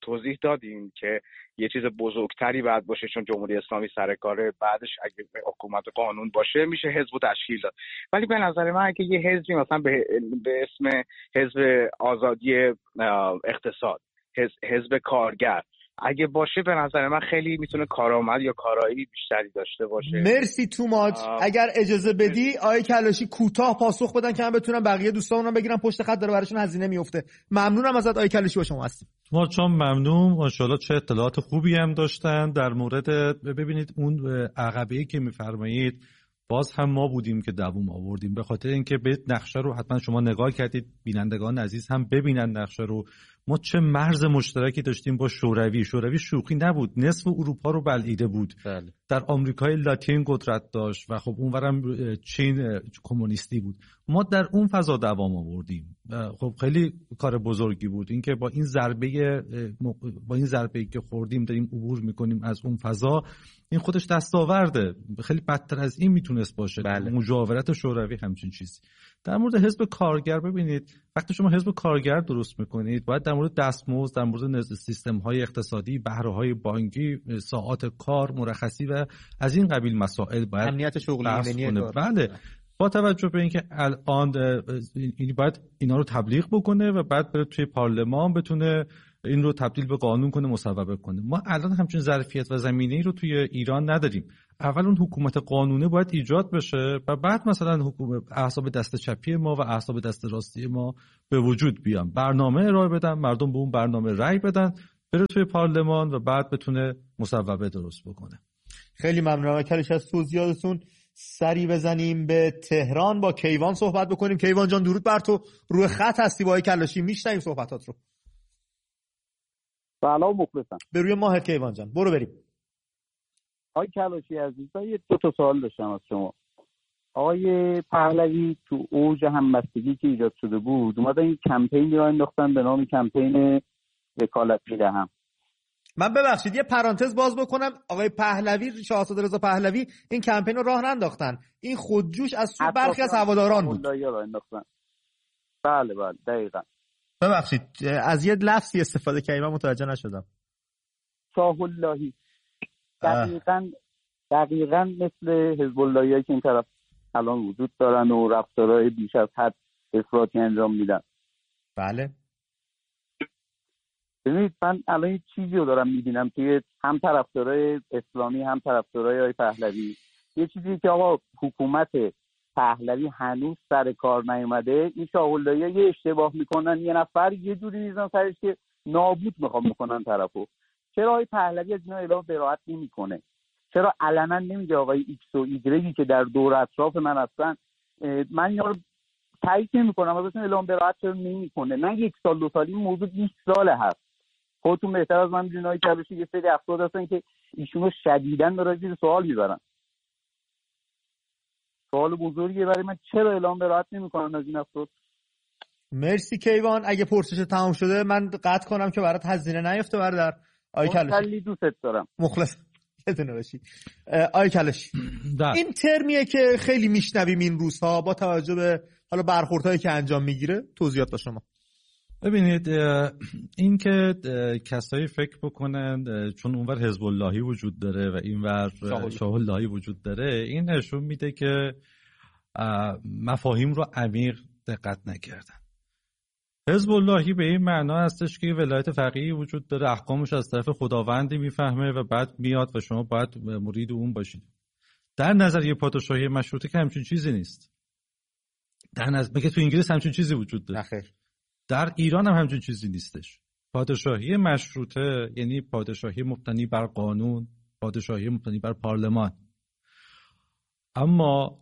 توضیح دادیم که یه چیز بزرگتری باید باشه، چون جمهوری اسلامی سر کاره، بعدش اگه حکومت قانون باشه میشه حزب و تشکیل داد. ولی به نظر من اگه یه حزبی مثلا به اسم حزب آزادی اقتصاد، حزب کارگر اگه باشه، به نظر من خیلی میتونه کارآمد یا کارایی بیشتری داشته باشه. مرسی تو ماچ. اگر اجازه بدی آقای کلاشی کوتاه پاسخ بدن که من بتونم بقیه دوستانم بگیرم، پشت خط داره براشون هزینه میفته. ممنونم ازت آقای کلاشی، با شما هستیم. ما چون ممنون، ماشاءالله چه اطلاعات خوبی هم داشتن در مورد، ببینید اون عقبه‌ای که میفرمایید باز هم ما بودیم که دووم آوردیم، به خاطر اینکه به نقشه رو حتما شما نگاه کردید، بینندگان عزیز هم ببینن نقشه رو. ما چه مرز مشترکی داشتیم با شوروی شوخی نبود، نصف اروپا رو بلعیده بود. بله. در آمریکای لاتین قدرت داشت و خب اونورم چین کمونیستی بود. ما در اون فضا دوام آوردیم. خب خیلی کار بزرگی بود اینکه با این ضربه‌ای که خوردیم داریم عبور میکنیم از اون فضا. این خودش دستاورده، خیلی بدتر از این میتونست باشه. بله. مجاورت شوروی همچین چیزی. در مورد حزب کارگر، ببینید وقتی شما حزب کارگر درست میکنید باید در مورد دستمزد، در مورد سیستم‌های اقتصادی، بهره‌های بانکی، ساعات کار، مرخصی و از این قبیل مسائل باید امنیت شغلی، بله، با توجه به اینکه الان باید اینا رو تبلیغ بکنه و بعد بره توی پارلمان بتونه این رو تبدیل به قانون کنه، مصوبه کنه. ما الان همچین ظرفیت و زمینه‌ای رو توی ایران نداریم. اول اون حکومت قانونی باید ایجاد بشه و بعد مثلا احزاب دست چپی ما و احزاب دست راستی ما به وجود بیان، برنامه ارائه بدن، مردم به اون برنامه رأی بدن، بره توی پارلمان و بعد بتونه مصوبه درست بکنه. خیلی ممنونم کلش از توضیحاتتون. سری بزنیم به تهران، با کیوان صحبت بکنیم. کیوان جان درود بر تو، روی خط هستی با کلاشی، میشنویم صحبتات رو. سلام مخلصم. به روی ماهت کیوان جان، برو بریم. آقای کلاشی عزیز، یه دو تا سوال داشتم از شما. آقای پهلوی تو اوج همبستگی که ایجاد شده بود اومدن این کمپینی را انداختن به نام کمپین وکالت میدهم. من ببخشید یه پرانتز باز بکنم، آقای پهلوی، شاهزاده رضا پهلوی این کمپین رو راه ننداختن، این خودجوش از سوی برخی از هواداران بود. بله دقیقاً. ببخشید از یه لفظی استفاده کردم من متوجه نشدم. شاه اللهی. دقیقاً مثل حزب اللهی‌هایی که این طرف الان وجود دارن و رفتارهای بیش از حد افراطی انجام میدن. بله. ببینید من الان یه چیزی رو دارم میبینم توی هم طرفدارای اسلامی هم طرفدارای آقای پهلوی، یه چیزی که آقا حکومت پهلوی هنوز سر کار نیومده، این شاه اللهی‌ها یه اشتباه میکنن، یه نفر یه جوری میزنن سرش که نابود میخوام بکنن طرفو. چرا آقای پهلوی از اینا اعلام براءت نمیکنه؟ چرا علنا نمیگه آقای ایکس و ایگرگی که در دور اطراف من هستن من اینا رو تایید نمیکنم، ازشون اعلام براءت چرا نمیکنه؟ نه یک سال دو سال، این موضوع 20 ساله هست. خودتون بهتر از من میدونید آقای کلاشی یه سری افراد هستن که ایشونو شدیداً داره زیر سوال میبرن. سوال بزرگیه برای من، چرا اعلام براءت نمیکنن از این افراد؟ مرسی کیوان. اگه پرسش تمام شده من قطع کنم که برات هزینه نیفته برادر. آقای کلاشی خیلی دوست دارم. مخلص بدون باشی. آقای کلاشی این ترمیه که خیلی میشنویم این روزها با توجه به حالا برخوردهایی که انجام میگیره، توضیحات با شما. ببینید این که کسایی فکر بکنن چون اونور حزب اللهی وجود داره و اینور شاه اللهی وجود داره، این نشون میده که مفاهیم رو عمیق دقت نکردن. حزب اللهی به این معنا هستش که ولایت فقیهی وجود داره، احکامش از طرف خداوندی میفهمه و بعد میاد و شما باید مرید اون باشید. در نظریه پادشاهی مشروطه که همچین چیزی نیست. در نظر که تو انگلیس همچین چیزی وجود داره. نخیر. در ایران هم همچین چیزی نیستش. پادشاهی مشروطه یعنی پادشاهی مبتنی بر قانون، پادشاهی مبتنی بر پارلمان. اما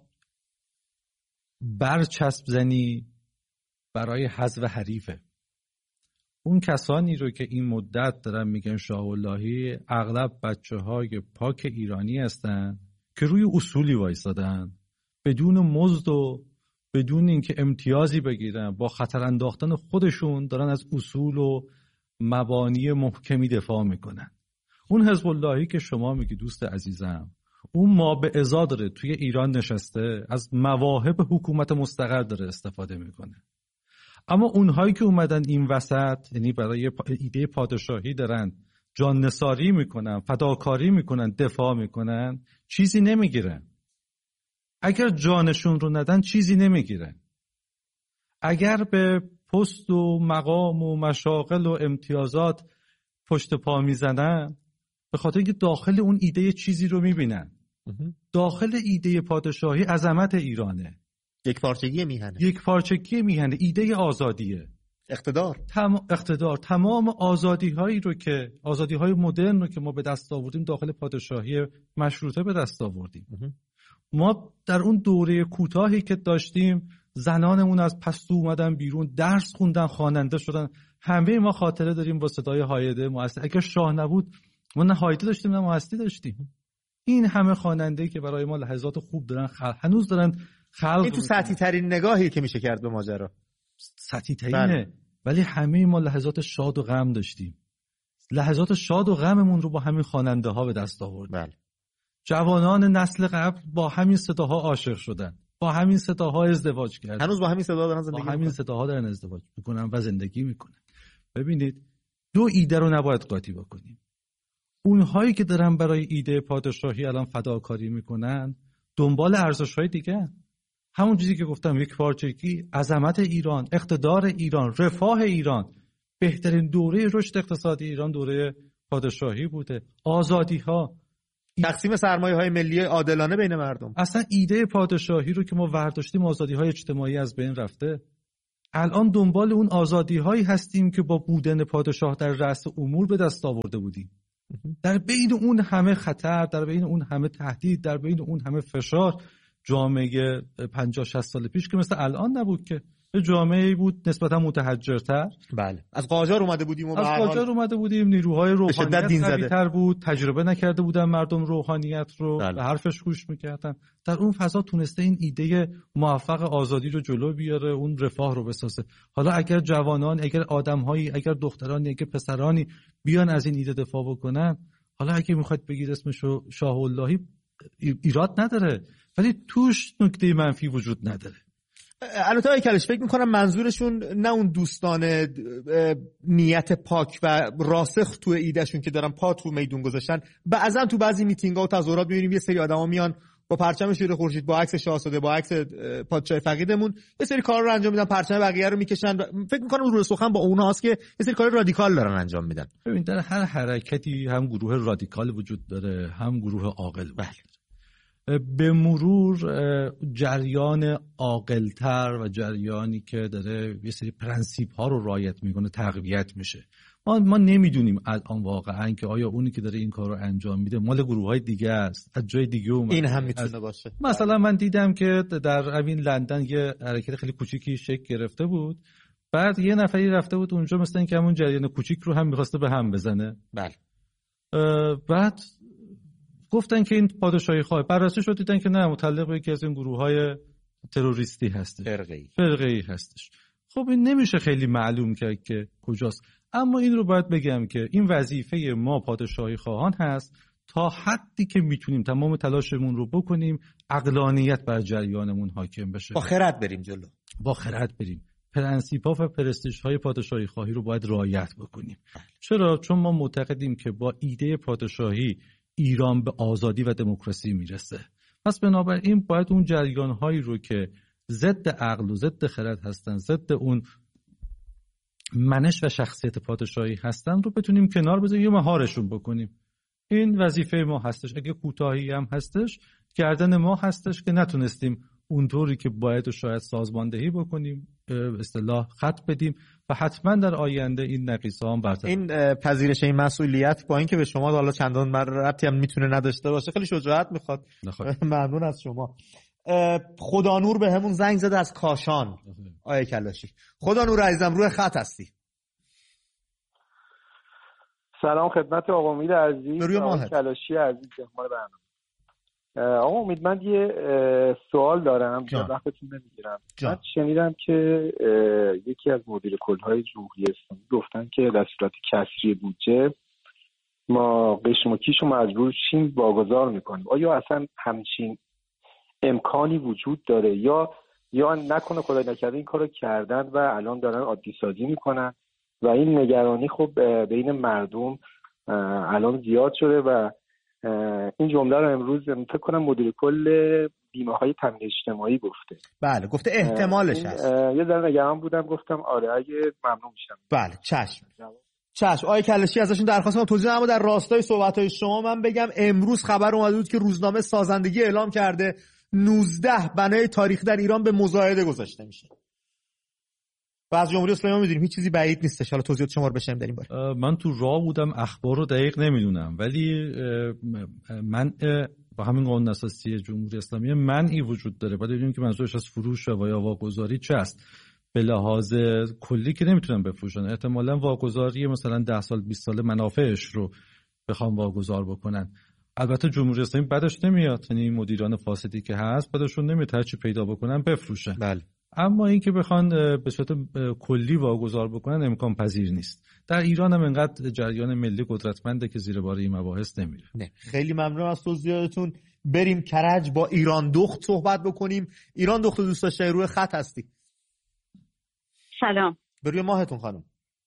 برچسب زنی برای حذف حریفه. اون کسانی رو که این مدت دارن میگن شاه اللهی اغلب بچه‌های پاک ایرانی هستن که روی اصولی وایسادن، بدون مزد و بدون اینکه امتیازی بگیرن، با خطر انداختن خودشون دارن از اصول و مبانی محکمی دفاع میکنن. اون حزب اللهی که شما میگی دوست عزیزم، اون ما به ازا داره توی ایران نشسته، از مواهب حکومت مستقر داره استفاده میکنه. اما اونهایی که اومدن این وسط، یعنی برای ایده پادشاهی دارن جان نثاری میکنن، فداکاری میکنن، دفاع میکنن، چیزی نمیگیرن. اگر جانشون رو ندن چیزی نمیگیرن. اگر به پست و مقام و مشاغل و امتیازات پشت پا میزنن، به خاطر اینکه داخل اون ایده چیزی رو میبینن. داخل ایده پادشاهی عظمت ایرانه، یک پارچگی میهنه، ایده آزادیه، اقتدار، تمام آزادی‌های مدرن رو که ما به دست آوردیم داخل پادشاهی مشروطه به دست آوردیم. ما در اون دوره کوتاهی که داشتیم زنانمون از پستو اومدن بیرون، درس خوندن، خواننده شدن. همه ما خاطره داریم با صدای هایده مؤثر. اگر شاه نبود ما نه هایده داشتیم نه مؤثری داشتیم. این همه خواننده که برای ما لحظات خوب دارن هنوز دارن خلق. این تو سطحی ترین نگاهی که میشه کرد به ماجرا، سطحی ترینه. ولی همه ما لحظات شاد و غم داشتیم. لحظات شاد و غممون رو با همین خواننده ها به دست آوردیم. جوانان نسل قبل با همین صداها عاشق شدن، با همین صداها ازدواج کردن، هنوز با همین صداها دارن زندگی با همین صداها دارن ازدواج میکنن و زندگی میکنن. ببینید دو ایده رو نباید قاطی بکنیم. اونهایی که دارن برای ایده پادشاهی الان فداکاری میکنن دنبال ارزش‌های دیگه، همون چیزی که گفتم، یک پارچگی، عظمت ایران، اقتدار ایران، رفاه ایران. بهترین دوره رشد اقتصادی ایران دوره پادشاهی بوده. آزادی‌ها، تقسیم سرمایه‌های ملی عادلانه بین مردم. اصلا ایده پادشاهی رو که ما ورداشتیم آزادی‌های اجتماعی از بین رفته. الان دنبال اون آزادی‌هایی هستیم که با بودن پادشاه در رأس امور به دست آورده بودیم. در بین اون همه خطر، در بین اون همه تهدید، در بین اون همه فشار، جامعه 50-60 سال پیش که مثل الان نبود، که جامعه بود نسبتا متحجرتر. بله، از قاجار اومده بودیم، نیروهای روحانیت قوی‌تر بود، تجربه نکرده بودن مردم روحانیت رو، به حرفش گوش میکردن. در اون فضا تونسته این ایده موفق آزادی رو جلو بیاره، اون رفاه رو بسازه. حالا اگر جوانان، اگر آدم‌هایی، اگر دخترانی، اگر پسرانی بیان از این ایده دفاع بکنن، حالا اگه میخواد بگید اسمشو شاه اللهی، ایراد نداره، ولی توش نکته منفی وجود نداره. البته آقای کلاشی فکر میکنم منظورشون نه اون دوستان نیت پاک و راسخ تو ایدهشون که دارن پا تو میدون گذاشتن. بعضا تو بعضی میتینگ‌ها و تظاهرات می‌بینیم یه سری آدما میان با پرچم شیر خورشید، با عکس شاهزاده، با عکس پادشاه فقیدمون یه سری کار رو انجام میدن، پرچم بقیه رو میکشن. فکر میکنم روی سخن با اونهاست که یه سری کار رادیکال دارن انجام میدن. ببین در هر حرکتی هم گروه رادیکال وجود داره، هم گروه عاقل وجود داره. به مرور جریان عاقل‌تر و جریانی که داره یه سری پرنسیپ ها رو رعایت میکنه تقویت میشه. ما نمیدونیم الان واقعا که آیا اونی که داره این کار رو انجام میده مال گروه‌های دیگه است، از جای دیگه اومده. این هم میتونه باشه. مثلا من دیدم که در همین لندن یه حرکت خیلی کوچیکی شکل گرفته بود، بعد یه نفری رفته بود اونجا مثلا اینکه همون جریان کوچیک رو هم می‌خواسته به هم بزنه. بله. بعد گفتن که این پادشاهی خواه، بررسی شد دیدن که نه، متعلق به یکی از این گروه‌های تروریستی هستش، فرقه‌ای هستش. خب این نمیشه خیلی معلوم کرد که کجاست. اما این رو باید بگم که این وظیفه ما پادشاهی خواهان هست تا حدی که میتونیم تمام تلاشمون رو بکنیم عقلانیت بر جریانمون حاکم بشه، با خرد بریم جلو، با خرد بریم، پرنسیپ‌ها و پرستیژهای پادشاهی خواهی رو باید رعایت بکنیم. چرا؟ چون ما معتقدیم که با ایده پادشاهی ایران به آزادی و دموکراسی میرسه. پس بنابراین باید اون جریان‌هایی رو که ضد عقل و ضد خرد هستن، ضد اون منش و شخصیت پادشاهی هستن رو بتونیم کنار بذاریم یا مهارشون بکنیم. این وظیفه ما هستش. اگه کوتاهی هم هستش، گردن ما هستش که نتونستیم اونطوری که باید و شاید سازماندهی بکنیم، به اصطلاح خط بدیم و حتما در آینده این نقیصه‌ها هم برطرف. این پذیرش این مسئولیت با اینکه به شما حالا چندان ربطی هم میتونه نداشته باشه، خیلی شجاعت میخواد. ممنون از شما. خدا نور به همون زنگ زده از کاشان. آیه کلاشی، خدا نور عزیزم، روی خط هستی. سلام خدمت آقا امید عزیز، آقا کلاشی عزیز، مهمان برنامه. آقا امید، من یه سوال دارم، وقتتون نمیگیرم. من شنیدم که یکی از مدیر کلهای جمهوری اسلامی گفتن که در صورت کسری بودجه ما قشم و کیش رو مجبور شیم واگذار میکنیم. آیا اصلا همچین امکانی وجود داره یا یا نکنه خدای نکرده این کارو کردن و الان دارن عادی سازی میکنن و این نگرانی خب بین مردم الان زیاد شده و این جمله رو امروز فکر کنم مدیر کل بیمه‌های تامین اجتماعی گفته. بله گفته احتمالش هست. یه ذره نگران بودم، گفتم آره اگه ممنون میشم. بله چشم. آقای کلاشی ازشون درخواست کنم توضیح اما در راستای صحبت‌های شما من بگم امروز خبر اومده بود که روزنامه سازندگی اعلام کرده 19 بنای تاریخی در ایران به مزایده گذاشته میشه. و از جمهوری اسلامی می‌دونیم هیچ چیزی بعید نیستش. حالا توضیحات شما رو بشنویم در این باره. من تو راه بودم، اخبار رو دقیق نمیدونم، ولی من با همین قانون اساسی جمهوری اسلامی منعی وجود داره. باید ببینیم که منظورش از فروش و یا واگذاری چه است. به لحاظ کلی که نمیتونن بفروشن، احتمالاً واگذاری مثلا 10 سال 20 سال منافعش رو بخوام واگذار بکنن. البته جمهوری اسلامی بعدش نمیاد، یعنی مدیران فاسدی که هست بعدشون نمیاد هر چی پیدا بکنن بفروشن. بله. اما اینکه بخوان به صورت کلی واگذار بکنن امکان پذیر نیست. در ایران هم انقدر جریان ملی قدرتمنده که زیر بار این مباحث نمیره. نه. خیلی ممنون از توضیحاتتون. بریم کرج با ایران دخت صحبت بکنیم. ایران دخت دوست داشته روی خط هستی. سلام. بروی ماهتون خانم.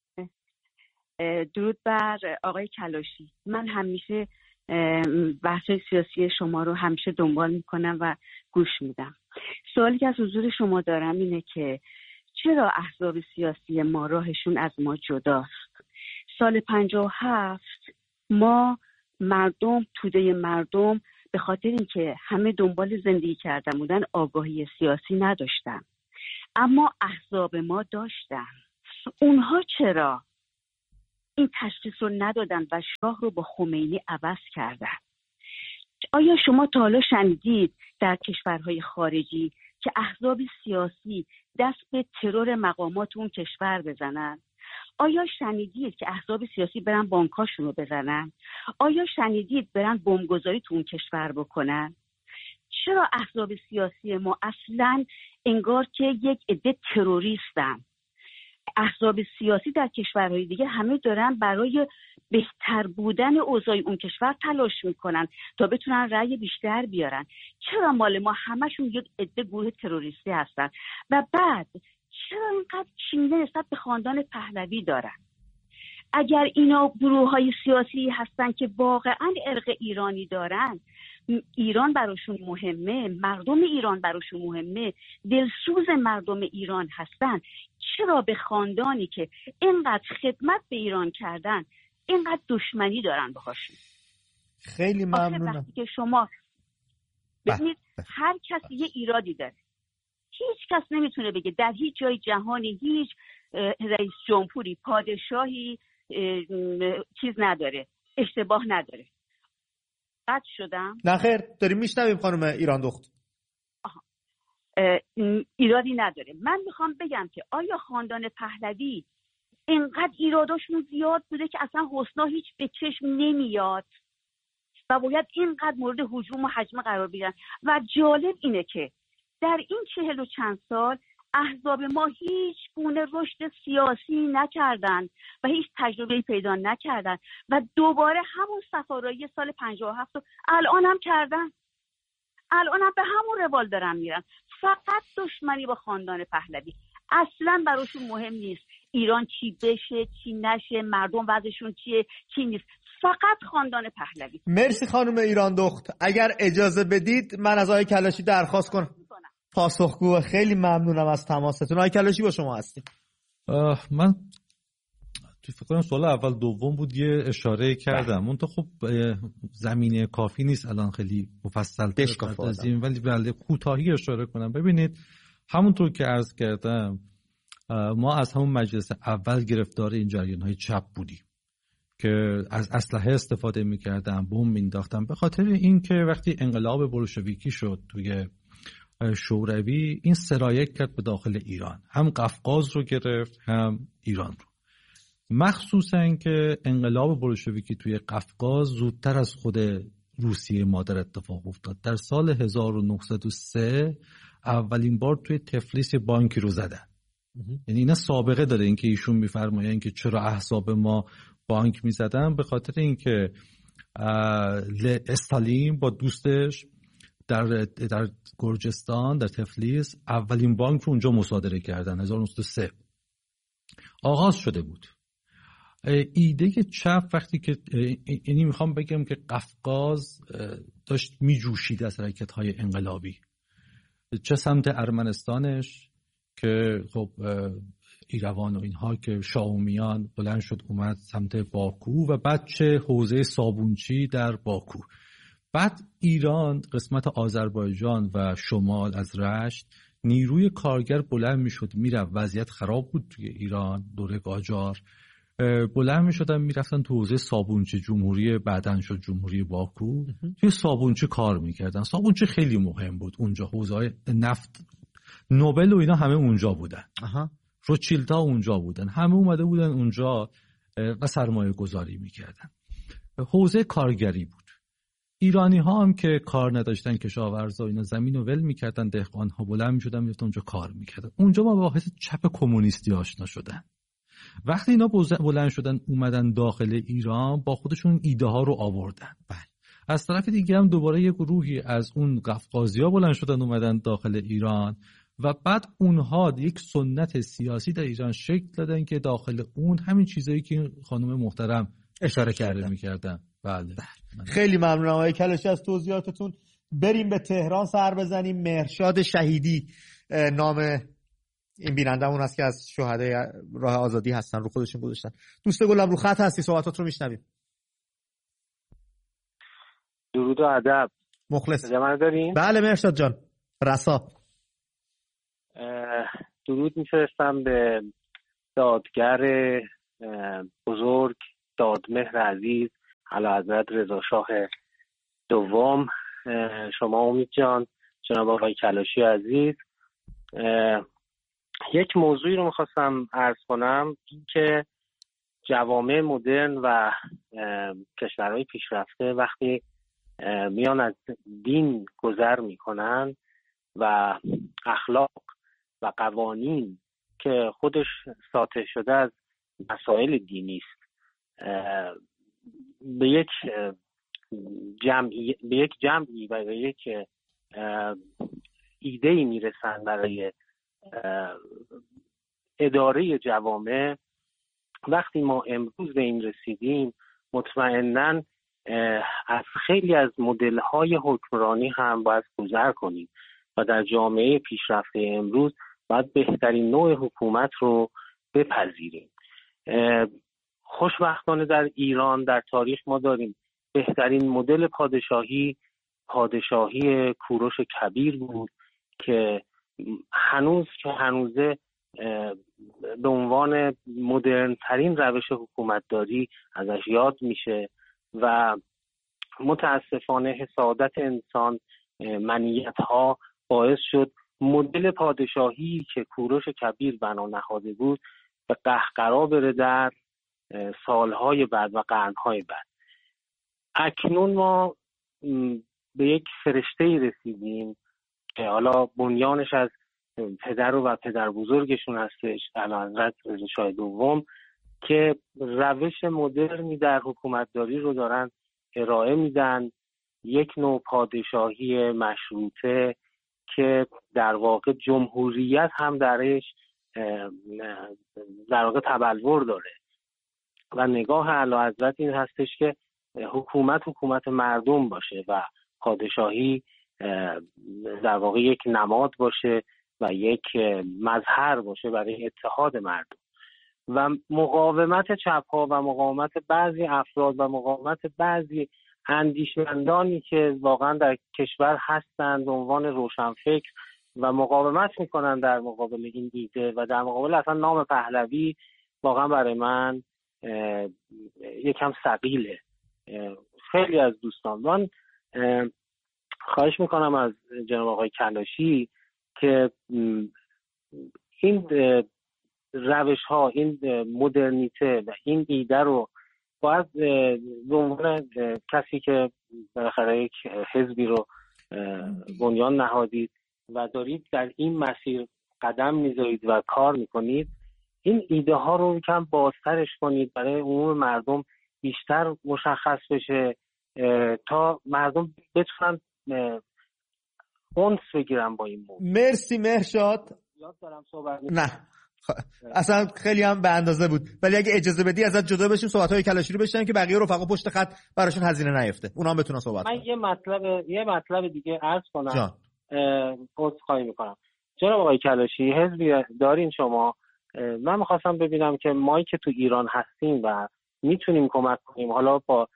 درود بر آقای کلاشی. من همیشه بحث سیاسی شما رو همیشه دنبال میکنم و گوش میدم. سوالی که از حضور شما دارم اینه که چرا احزاب سیاسی ما راهشون از ما جداست؟ سال 57 ما مردم، توده مردم، به خاطر اینکه همه دنبال زندگی کردن بودن آگاهی سیاسی نداشتن، اما احزاب ما داشتن. اونها چرا این تشخیص رو ندادن و شاه رو با خمینی عوض کردن؟ آیا شما تا حالا شنیدید در کشورهای خارجی که احزاب سیاسی دست به ترور مقامات اون کشور بزنن؟ آیا شنیدید که احزاب سیاسی برن بانکاشون رو بزنن؟ آیا شنیدید برن بمبگذاری تو اون کشور بکنن؟ چرا احزاب سیاسی ما اصلاً انگار که یک عده تروریستن؟ احزاب سیاسی در کشورهای دیگه همه دارن برای بهتر بودن اوضاع اون کشور تلاش میکنن تا بتونن رأی بیشتر بیارن. چرا مال ما همشون یک عده گروه تروریستی هستن؟ و بعد چرا اینقدر کینه نسبت به خاندان پهلوی دارن؟ اگر اینا گروه‌های سیاسی هستن که واقعاً ارق ایرانی دارن، ایران براشون مهمه، مردم ایران براشون مهمه، دلسوز مردم ایران هستن، چرا به خاندانی که اینقدر خدمت به ایران کردن اینقدر دشمنی دارن باهاشون؟ خیلی ممنونم. وقتی که شما ببینید هر کسی یه ایرادی داره، هیچ کس نمیتونه بگه در هیچ جای جهانی هیچ رئیس جمهوری، پادشاهی چیز نداره، اشتباه نداره. قطع شدم؟ نه خیر، داریم میشنویم خانم ایران دخت. ایرادی نداره. من میخوام بگم که آیا خاندان پهلوی اینقدر ایراداشون زیاد بوده که اصلا حسنا هیچ به چشم نمیاد و باید اینقدر مورد هجوم و هجمه قرار بگیرن؟ و جالب اینه که در این 40 و چند سال احزاب ما هیچ گونه رشد سیاسی نکردن و هیچ تجربه‌ای پیدا نکردن و دوباره همون صفارایی سال 57 رو الان هم کردن، الان هم به همون روال دارن میرن. فقط دشمنی با خاندان پهلوی، اصلا براشون مهم نیست ایران چی بشه چی نشه، مردم وضعشون چیه چی نیست، فقط خاندان پهلوی. مرسی خانم ایران دخت. اگر اجازه بدید من از آقای کلاشی درخواست کنم پاسخگو. خیلی ممنونم از تماستون. آقای کلاشی با شما هستیم. من تو فکر کنم سوال اول دوم بود یه اشاره کردم، اون تو خب زمینه کافی نیست الان خیلی مفصل بپردازیم، ولی کوتاهی اشاره کنم. ببینید همونطور که عرض کردم ما از همون مجلس اول گرفتار این جریان‌های چپ بودیم که از اسلحه استفاده می‌کردن، بمب مینداختن، به خاطر اینکه وقتی انقلاب بولشویکی شد توی شوروی این سرایت کرد به داخل ایران، هم قفقاز رو گرفت هم ایران رو. مخصوصا که انقلاب بولشویکی توی قفقاز زودتر از خود روسیه مادر اتفاق افتاد. در سال 1903 اولین بار توی تفلیس بانکی رو زدن. یعنی اینا سابقه داره اینکه ایشون میفرمایند که چرا احزاب ما بانک میزدن، به خاطر اینکه استالین با دوستش در گرجستان، در تفلیس اولین بانک رو اونجا مصادره کردن. 1903 آغاز شده بود. ایده چپ وقتی که یعنی میخوام بگم که قفقاز داشت میجوشید از حرکت‌های انقلابی، چه سمت ارمنستانش که خب ایروان و اینها که شاومیان بلند شد اومد سمت باکو، و بعد چه حوزه صابونچی در باکو. بعد ایران قسمت آذربایجان و شمال از رشت نیروی کارگر بلند میشد میرفت، وضعیت خراب بود توی ایران دوره قاجار، بلند میشدن میرفتن تو حوزه صابونچی، جمهوری بعدن شد جمهوری باکو، توی صابونچی کار میکردن. صابونچی خیلی مهم بود اونجا، حوزه‌های نفت، نوبل و اینا همه اونجا بودن، روچیلدها اونجا بودن، همه اومده بودن اونجا و سرمایه گذاری میکردن. حوزه کارگری بود. ایرانی ها هم که کار نداشتن، کشاورزا اینا زمین رو ول میکردن، دهقان ها بلند میشدن میرفتن اونجا کار میکردن. اونجا ما با حس چپ کمونیستی آشنا شدن. وقتی اینا بلند شدن اومدن داخل ایران، با خودشون ایده ها رو آوردن. از طرف دیگه هم دوباره یک گروهی از اون قفقازی‌ها بلند شدن اومدن داخل ایران، و بعد اونها یک سنت سیاسی در ایران شکل دادن که داخل اون همین چیزایی که خانم محترم اشاره کرده میکردن. بله. خیلی ممنونم آقای کلاشی از توضیحاتتون. بریم به تهران سر بزنیم. مهرشاد شهیدی نام این بینندمون است که از شهدای راه آزادی هستن، رو خودشون گذاشتن. دوست گلم رو خط هستی، صحبتات رو میشنویم. درود و ادب. مخلص. جمع دارین؟ بله مهرشاد جان. رسا. درود میفرستم به دادگر بزرگ، دادمهر عزیز، اعلیحضرت رضا شاه دوم، شما امید جان، جناب آقای کلاشی عزیز. یک موضوعی رو میخواستم عرض کنم، این که جوامع مدرن و کشورهای پیشرفته وقتی میان از دین گذر میکنن و اخلاق و قوانین که خودش ساطع شده از مسائل دینی است به یک جمعی و به یک ایده‌ای میرسن برای اداره جوامع. وقتی ما امروز به این رسیدیم، مطمئناً از خیلی از مدل‌های حکمرانی هم باید گذر کنیم و در جامعه پیشرفته امروز باید بهترین نوع حکومت رو بپذیریم. خوشبختانه در ایران در تاریخ ما داریم بهترین مدل پادشاهی کوروش کبیر بود که هنوزه به عنوان مدرن ترین روش حکومتداری ازش یاد میشه و متاسفانه حسادت انسان، منیت ها باعث شد مدل پادشاهی که کوروش کبیر بنا نهاده بود به قهقرا بره در سالهای بعد و قرنهای بعد. اکنون ما به یک فرشته‌ای رسیدیم که حالا بنیانش از پدر و پدر بزرگشون هستش، اعلیحضرت رضا شاه دوم، که روش مدرنی در حکومتداری رو دارن ارائه میدن، یک نوع پادشاهی مشروطه که در واقع جمهوریت هم درش در واقع تبلور داره و نگاه اعلیحضرت این هستش که حکومت مردم باشه و پادشاهی در واقع یک نماد باشه و یک مظهر باشه برای اتحاد مردم. و مقاومت چپ‌ها و مقاومت بعضی افراد و مقاومت بعضی اندیشمندانی که واقعا در کشور هستند به عنوان روشنفکر و مقاومت میکنن در مقابل این ایده و در مقابل اصلا نام پهلوی، واقعا برای من یکم ثقیله. خیلی از دوستان من خواهش میکنم از جناب آقای کلاشی که این روش ها، این مدرنیته و این ایده رو باید به عنوان کسی که بالاخره یک حزبی رو بنیان نهادید و دارید در این مسیر قدم میذارید و کار میکنید، این ایده ها رو کم بازترش کنید برای عموم مردم بیشتر مشخص بشه تا مردم بتونن اونس بگیرم با این موضوع. مرسی مهرشاد. یاد دارم صحبت نه اصلا خیلی هم به اندازه بود، ولی اگه اجازه بدی ازت جدا بشیم صحبت‌های کلاشی رو بشنویم که بقیه رفقا پشت خط براشون هزینه نیفته، اونا هم بتونن صحبت کنن. من یه مطلب دیگه عرض کنم. عذرخواهی میکنم. جناب آقای کلاشی، حزبی دارین شما، من می‌خواستم ببینم که ما که تو ایران هستیم و میتونیم کمک کنیم، حالا با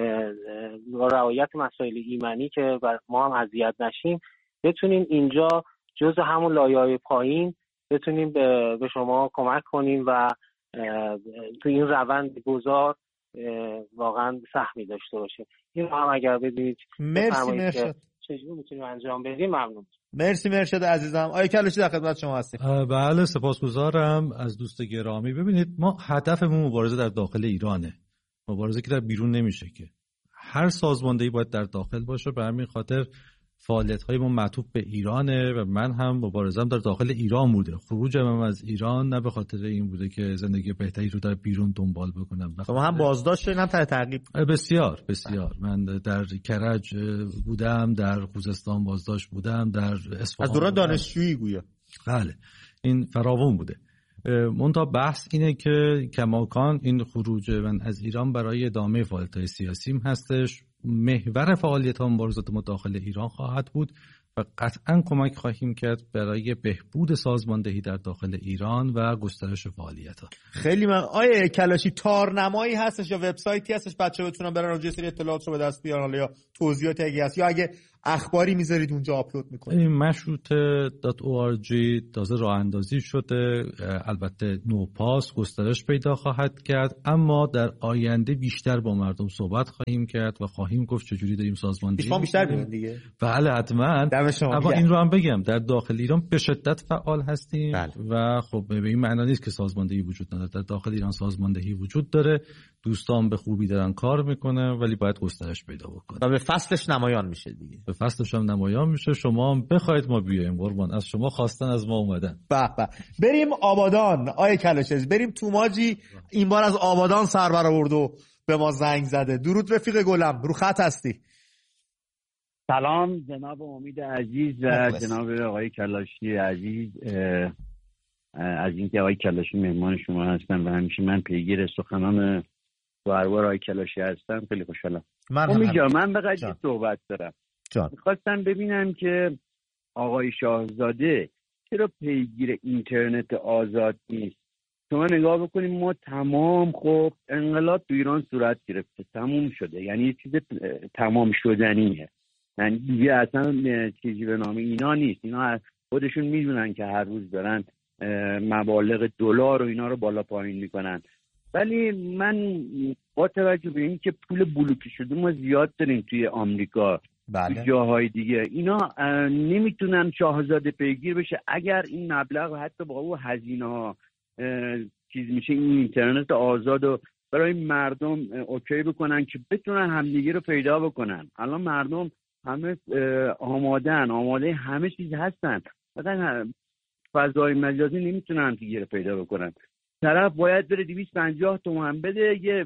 رعایت مسائل ایمنی که ما هم اذیت نشیم، بتونیم اینجا جز همون لایه‌های پایین بتونیم به شما کمک کنیم و تو این روند گذار واقعا سهمی داشته باشیم. این هم اگر بدید مرسی مرشد چجوری میتونیم انجام بدیم ممنون. مرسی مرشد عزیزم. آقای کلاشی در خدمت شما هستیم. بله سپاسگزارم از دوست گرامی. ببینید ما هدفمون مبارزه در داخل ایرانه، مبارزه که در بیرون نمیشه که. هر سازماندهی باید در داخل باشه، به همین خاطر فعالیت‌های ما معطوف به ایرانه و من هم مبارزه‌ام در داخل ایران بوده. خروجم از ایران نه به خاطر این بوده که زندگی بهتری رو در بیرون دنبال بکنم. شما هم بازداشت شدین هم تعقیب؟ بسیار بسیار. من در کرج بودم، در خوزستان بازداشت بودم، در اصفهان. از دوران دانشجویی گویا. بله این فراوان بوده. منتها بحث اینه که کماکان این خروج من از ایران برای ادامه فعالیت‌های سیاسیم هستش. محور فعالیت‌ها مبارزات ما داخل ایران خواهد بود و قطعاً کمک خواهیم کرد برای بهبود سازماندهی در داخل ایران و گسترش فعالیت‌ها. خیلی من آیه کلاشی تارنمایی هستش یا وبسایتی هستش بچه‌ها بتونن برن اونجا سری اطلاعات رو به دست بیارن یا توضیحاتی اگه هست یا اگه اخباری میذارید اونجا آپلود میکنید؟ این مشروطه.org تازه راه اندازی شده، البته نوپاس گسترش پیدا خواهد کرد، اما در آینده بیشتر با مردم صحبت خواهیم کرد و خواهیم گفت چجوری داریم سازماندهی شما بیشتر ببینید دیگه. بله حتما. اما این رو هم بگم در داخل ایران به شدت فعال هستیم. بله. و خب به این معنی نیست که سازماندهی وجود نداره. در داخل ایران سازماندهی وجود داره، دوستان به خوبی دارن کار میکنن، ولی باید گسترش پیدا بکنه و به فصلش نمایان میشه دیگه. به فصلش هم نمایان میشه. شما هم بخواید ما بیایم قربان، از شما خواستن از ما اومدن. به به. بریم آبادان. آیه کلاشی بریم توماجی این بار از آبادان سر برآورد و به ما زنگ زده. درود رفیق گلم، رو خط هستی. سلام جناب امید عزیز و جناب آقای کلاشی عزیز، از اینکه آقای کلاشی مهمان شما هستم و همیشه من پیگیر سخنان باربار آقای کلاشی هستم. خیلی خوشحالم. امید جان من بقید صحبت دارم. میخواستم ببینم که آقای شاهزاده چرا پیگیر اینترنت آزاد نیست. شما نگاه بکنیم ما تمام خب انقلاب تو ایران صورت گرفته، تموم شده، یعنی یه چیز تمام شدنیه، یعنی دیگه اصلا چیزی به نام اینا نیست. اینا خودشون میدونن که هر روز دارن مبالغ دلار و اینا رو بالا پایین میکنن. ولی من با توجه به این که پول بلوکی شده ما زیاد داریم توی آمریکا، بله. جاهای دیگه، اینا نمیتونن شاهزاده پیگیر بشه. اگر این مبلغ حتی با او هزینه ها چیز میشه، این اینترنت آزاد رو برای مردم اوکی بکنن که بتونن همدیگه رو پیدا بکنن. الان مردم همه آماده همه چیز هستن، فقط فضای مجازی نمیتونن همدیگه رو پیدا بکنن. طرف باید بره 250 تومان بده یه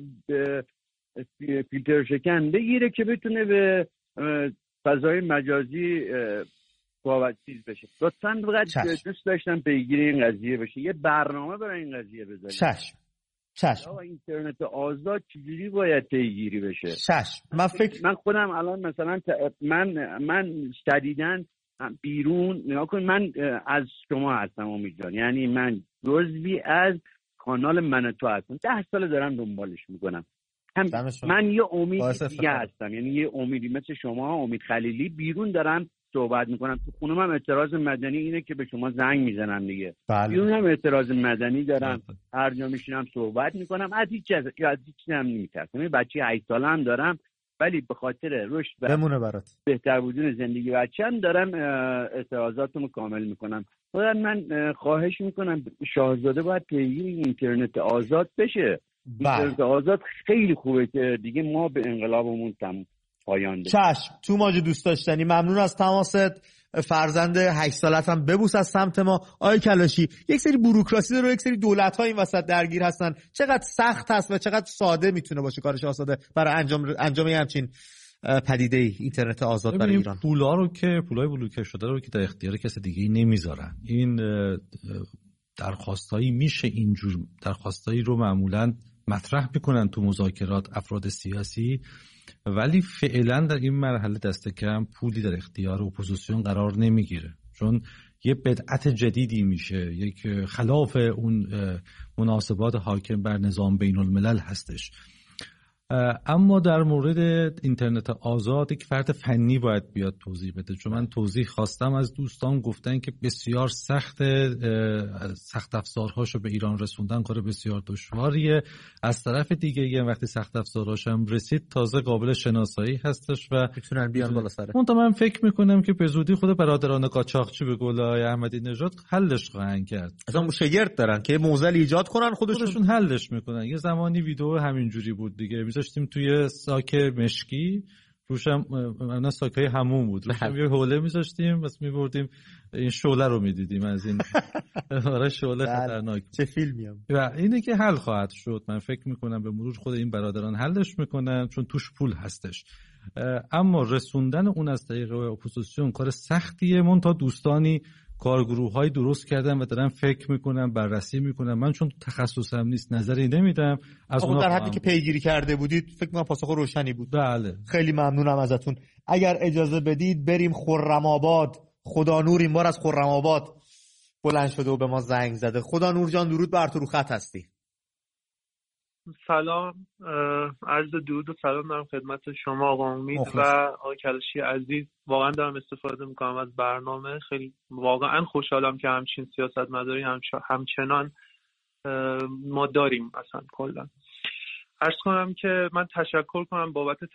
فیلتر شکن بگیره که بتونه به فضای مجازی باید چیز بشه. لطفاً فقط دوست داشتم پیگیر این قضیه بشه، یه برنامه برای این قضیه بذارید. چشم. اینترنت آزاد چجوری باید پیگیری بشه؟ من خودم الان مثلا من شدیداً بیرون نگاه کن، من از شما هستم امید جان، یعنی من جزوی از کانال من تو هستم، 10 سال دارم دنبالش میکنم. من یه امید دیگه هستم، یعنی یه امیدی مثل شما، امید خلیلی، بیرون دارم صحبت میکنم. تو خونم هم اعتراض مدنی اینه که به شما زنگ میزنم دیگه. بیرون هم اعتراض مدنی دارم، هر جا میشینم صحبت میکنم. از هیچ چیزی هم نمیترسم. بچه 8 ساله هم دارم، ولی به خاطر رشد و بهتر بودن زندگی بچه‌م دارم اعتراضاتمو کامل میکنم. من خواهش میکنم شاهزاده باید پیگیر اینترنت آزاد بشه. اینترنت آزاد خیلی خوبه که دیگه ما به انقلابمون پایان ده. چشم. تو ماجه دوست داشتنی، ممنون از تماست. فرزند 8 سالت هم ببوس از سمت ما. آقای کلاشی یک سری بوروکراسی داره و یک سری دولت‌ها این وسط درگیر هستن. چقدر سخت هست و چقدر ساده میتونه باشه کار شاهزاده برای انجام همچین پدیده اینترنت آزاد برای ایران؟ پولای بلوکه شده رو که در اختیار کسی دیگه نمیذارن. این درخواستایی میشه اینجور درخواستایی رو معمولا مطرح میکنن تو مذاکرات افراد سیاسی، ولی فعلا در این مرحله دست کم پولی در اختیار اپوزیسیون قرار نمیگیره، چون یه بدعت جدیدی میشه، یک خلاف اون مناسبات حاکم بر نظام بین الملل هستش. اما در مورد اینترنت آزاد یک فرد فنی باید بیاد توضیح بده، چون من توضیح خواستم از دوستان گفتن که بسیار سخت افزارهاشو به ایران رسوندن کار بسیار دشواریه. از طرف دیگه یه وقتی سخت افزارهاش هم رسید تازه قابل شناسایی هستش و میتونن بیان بالا سره. من فکر میکنم که به زودی خود برادران قاچاقچی به قول آقای احمدی نژاد حلش خواهند کرد. اصلا مشگرد دارن که معضل ایجاد کنن خودشون حلش میکنن. یه زمانی ویدیو همینجوری بود دیگه، میذاشتیم توی ساک مشکی، روشم نه ساکای همون بود، روشم یه حوله میذاشتیم بس میبردیم این شعله رو میدیدیم از این آره شعله خطرناک. چه فیلمی هم. و اینه که حل خواهد شد. من فکر میکنم به مرور خود این برادران حلش میکنن چون توش پول هستش. اما رسوندن اون از طریق اپوزیسیون کار سختیه. من تا دوستانی کارگروه‌های درست کردن و دارن فکر میکنن، بررسی میکنن. من چون تخصصم نیست نظری نمیدم. از اون در حدی که پیگیری کرده بودید فکر کنم پاسخ روشنی بود. بله. خیلی ممنونم ازتون. اگر اجازه بدید بریم خرم‌آباد. خدا نور این بار از خرم‌آباد بلند شده و به ما زنگ زده. خدا نور جان درود بر تو، رو خط هستی. سلام، عرض درود و سلام دارم خدمت شما آقا امید و آقای کلاشی عزیز. واقعا دارم استفاده میکنم از برنامه. خیلی واقعا خوشحالم که همچین سیاستمداری همچنان ما داریم. اصلا کلا عرض کنم که من تشکر کنم بابت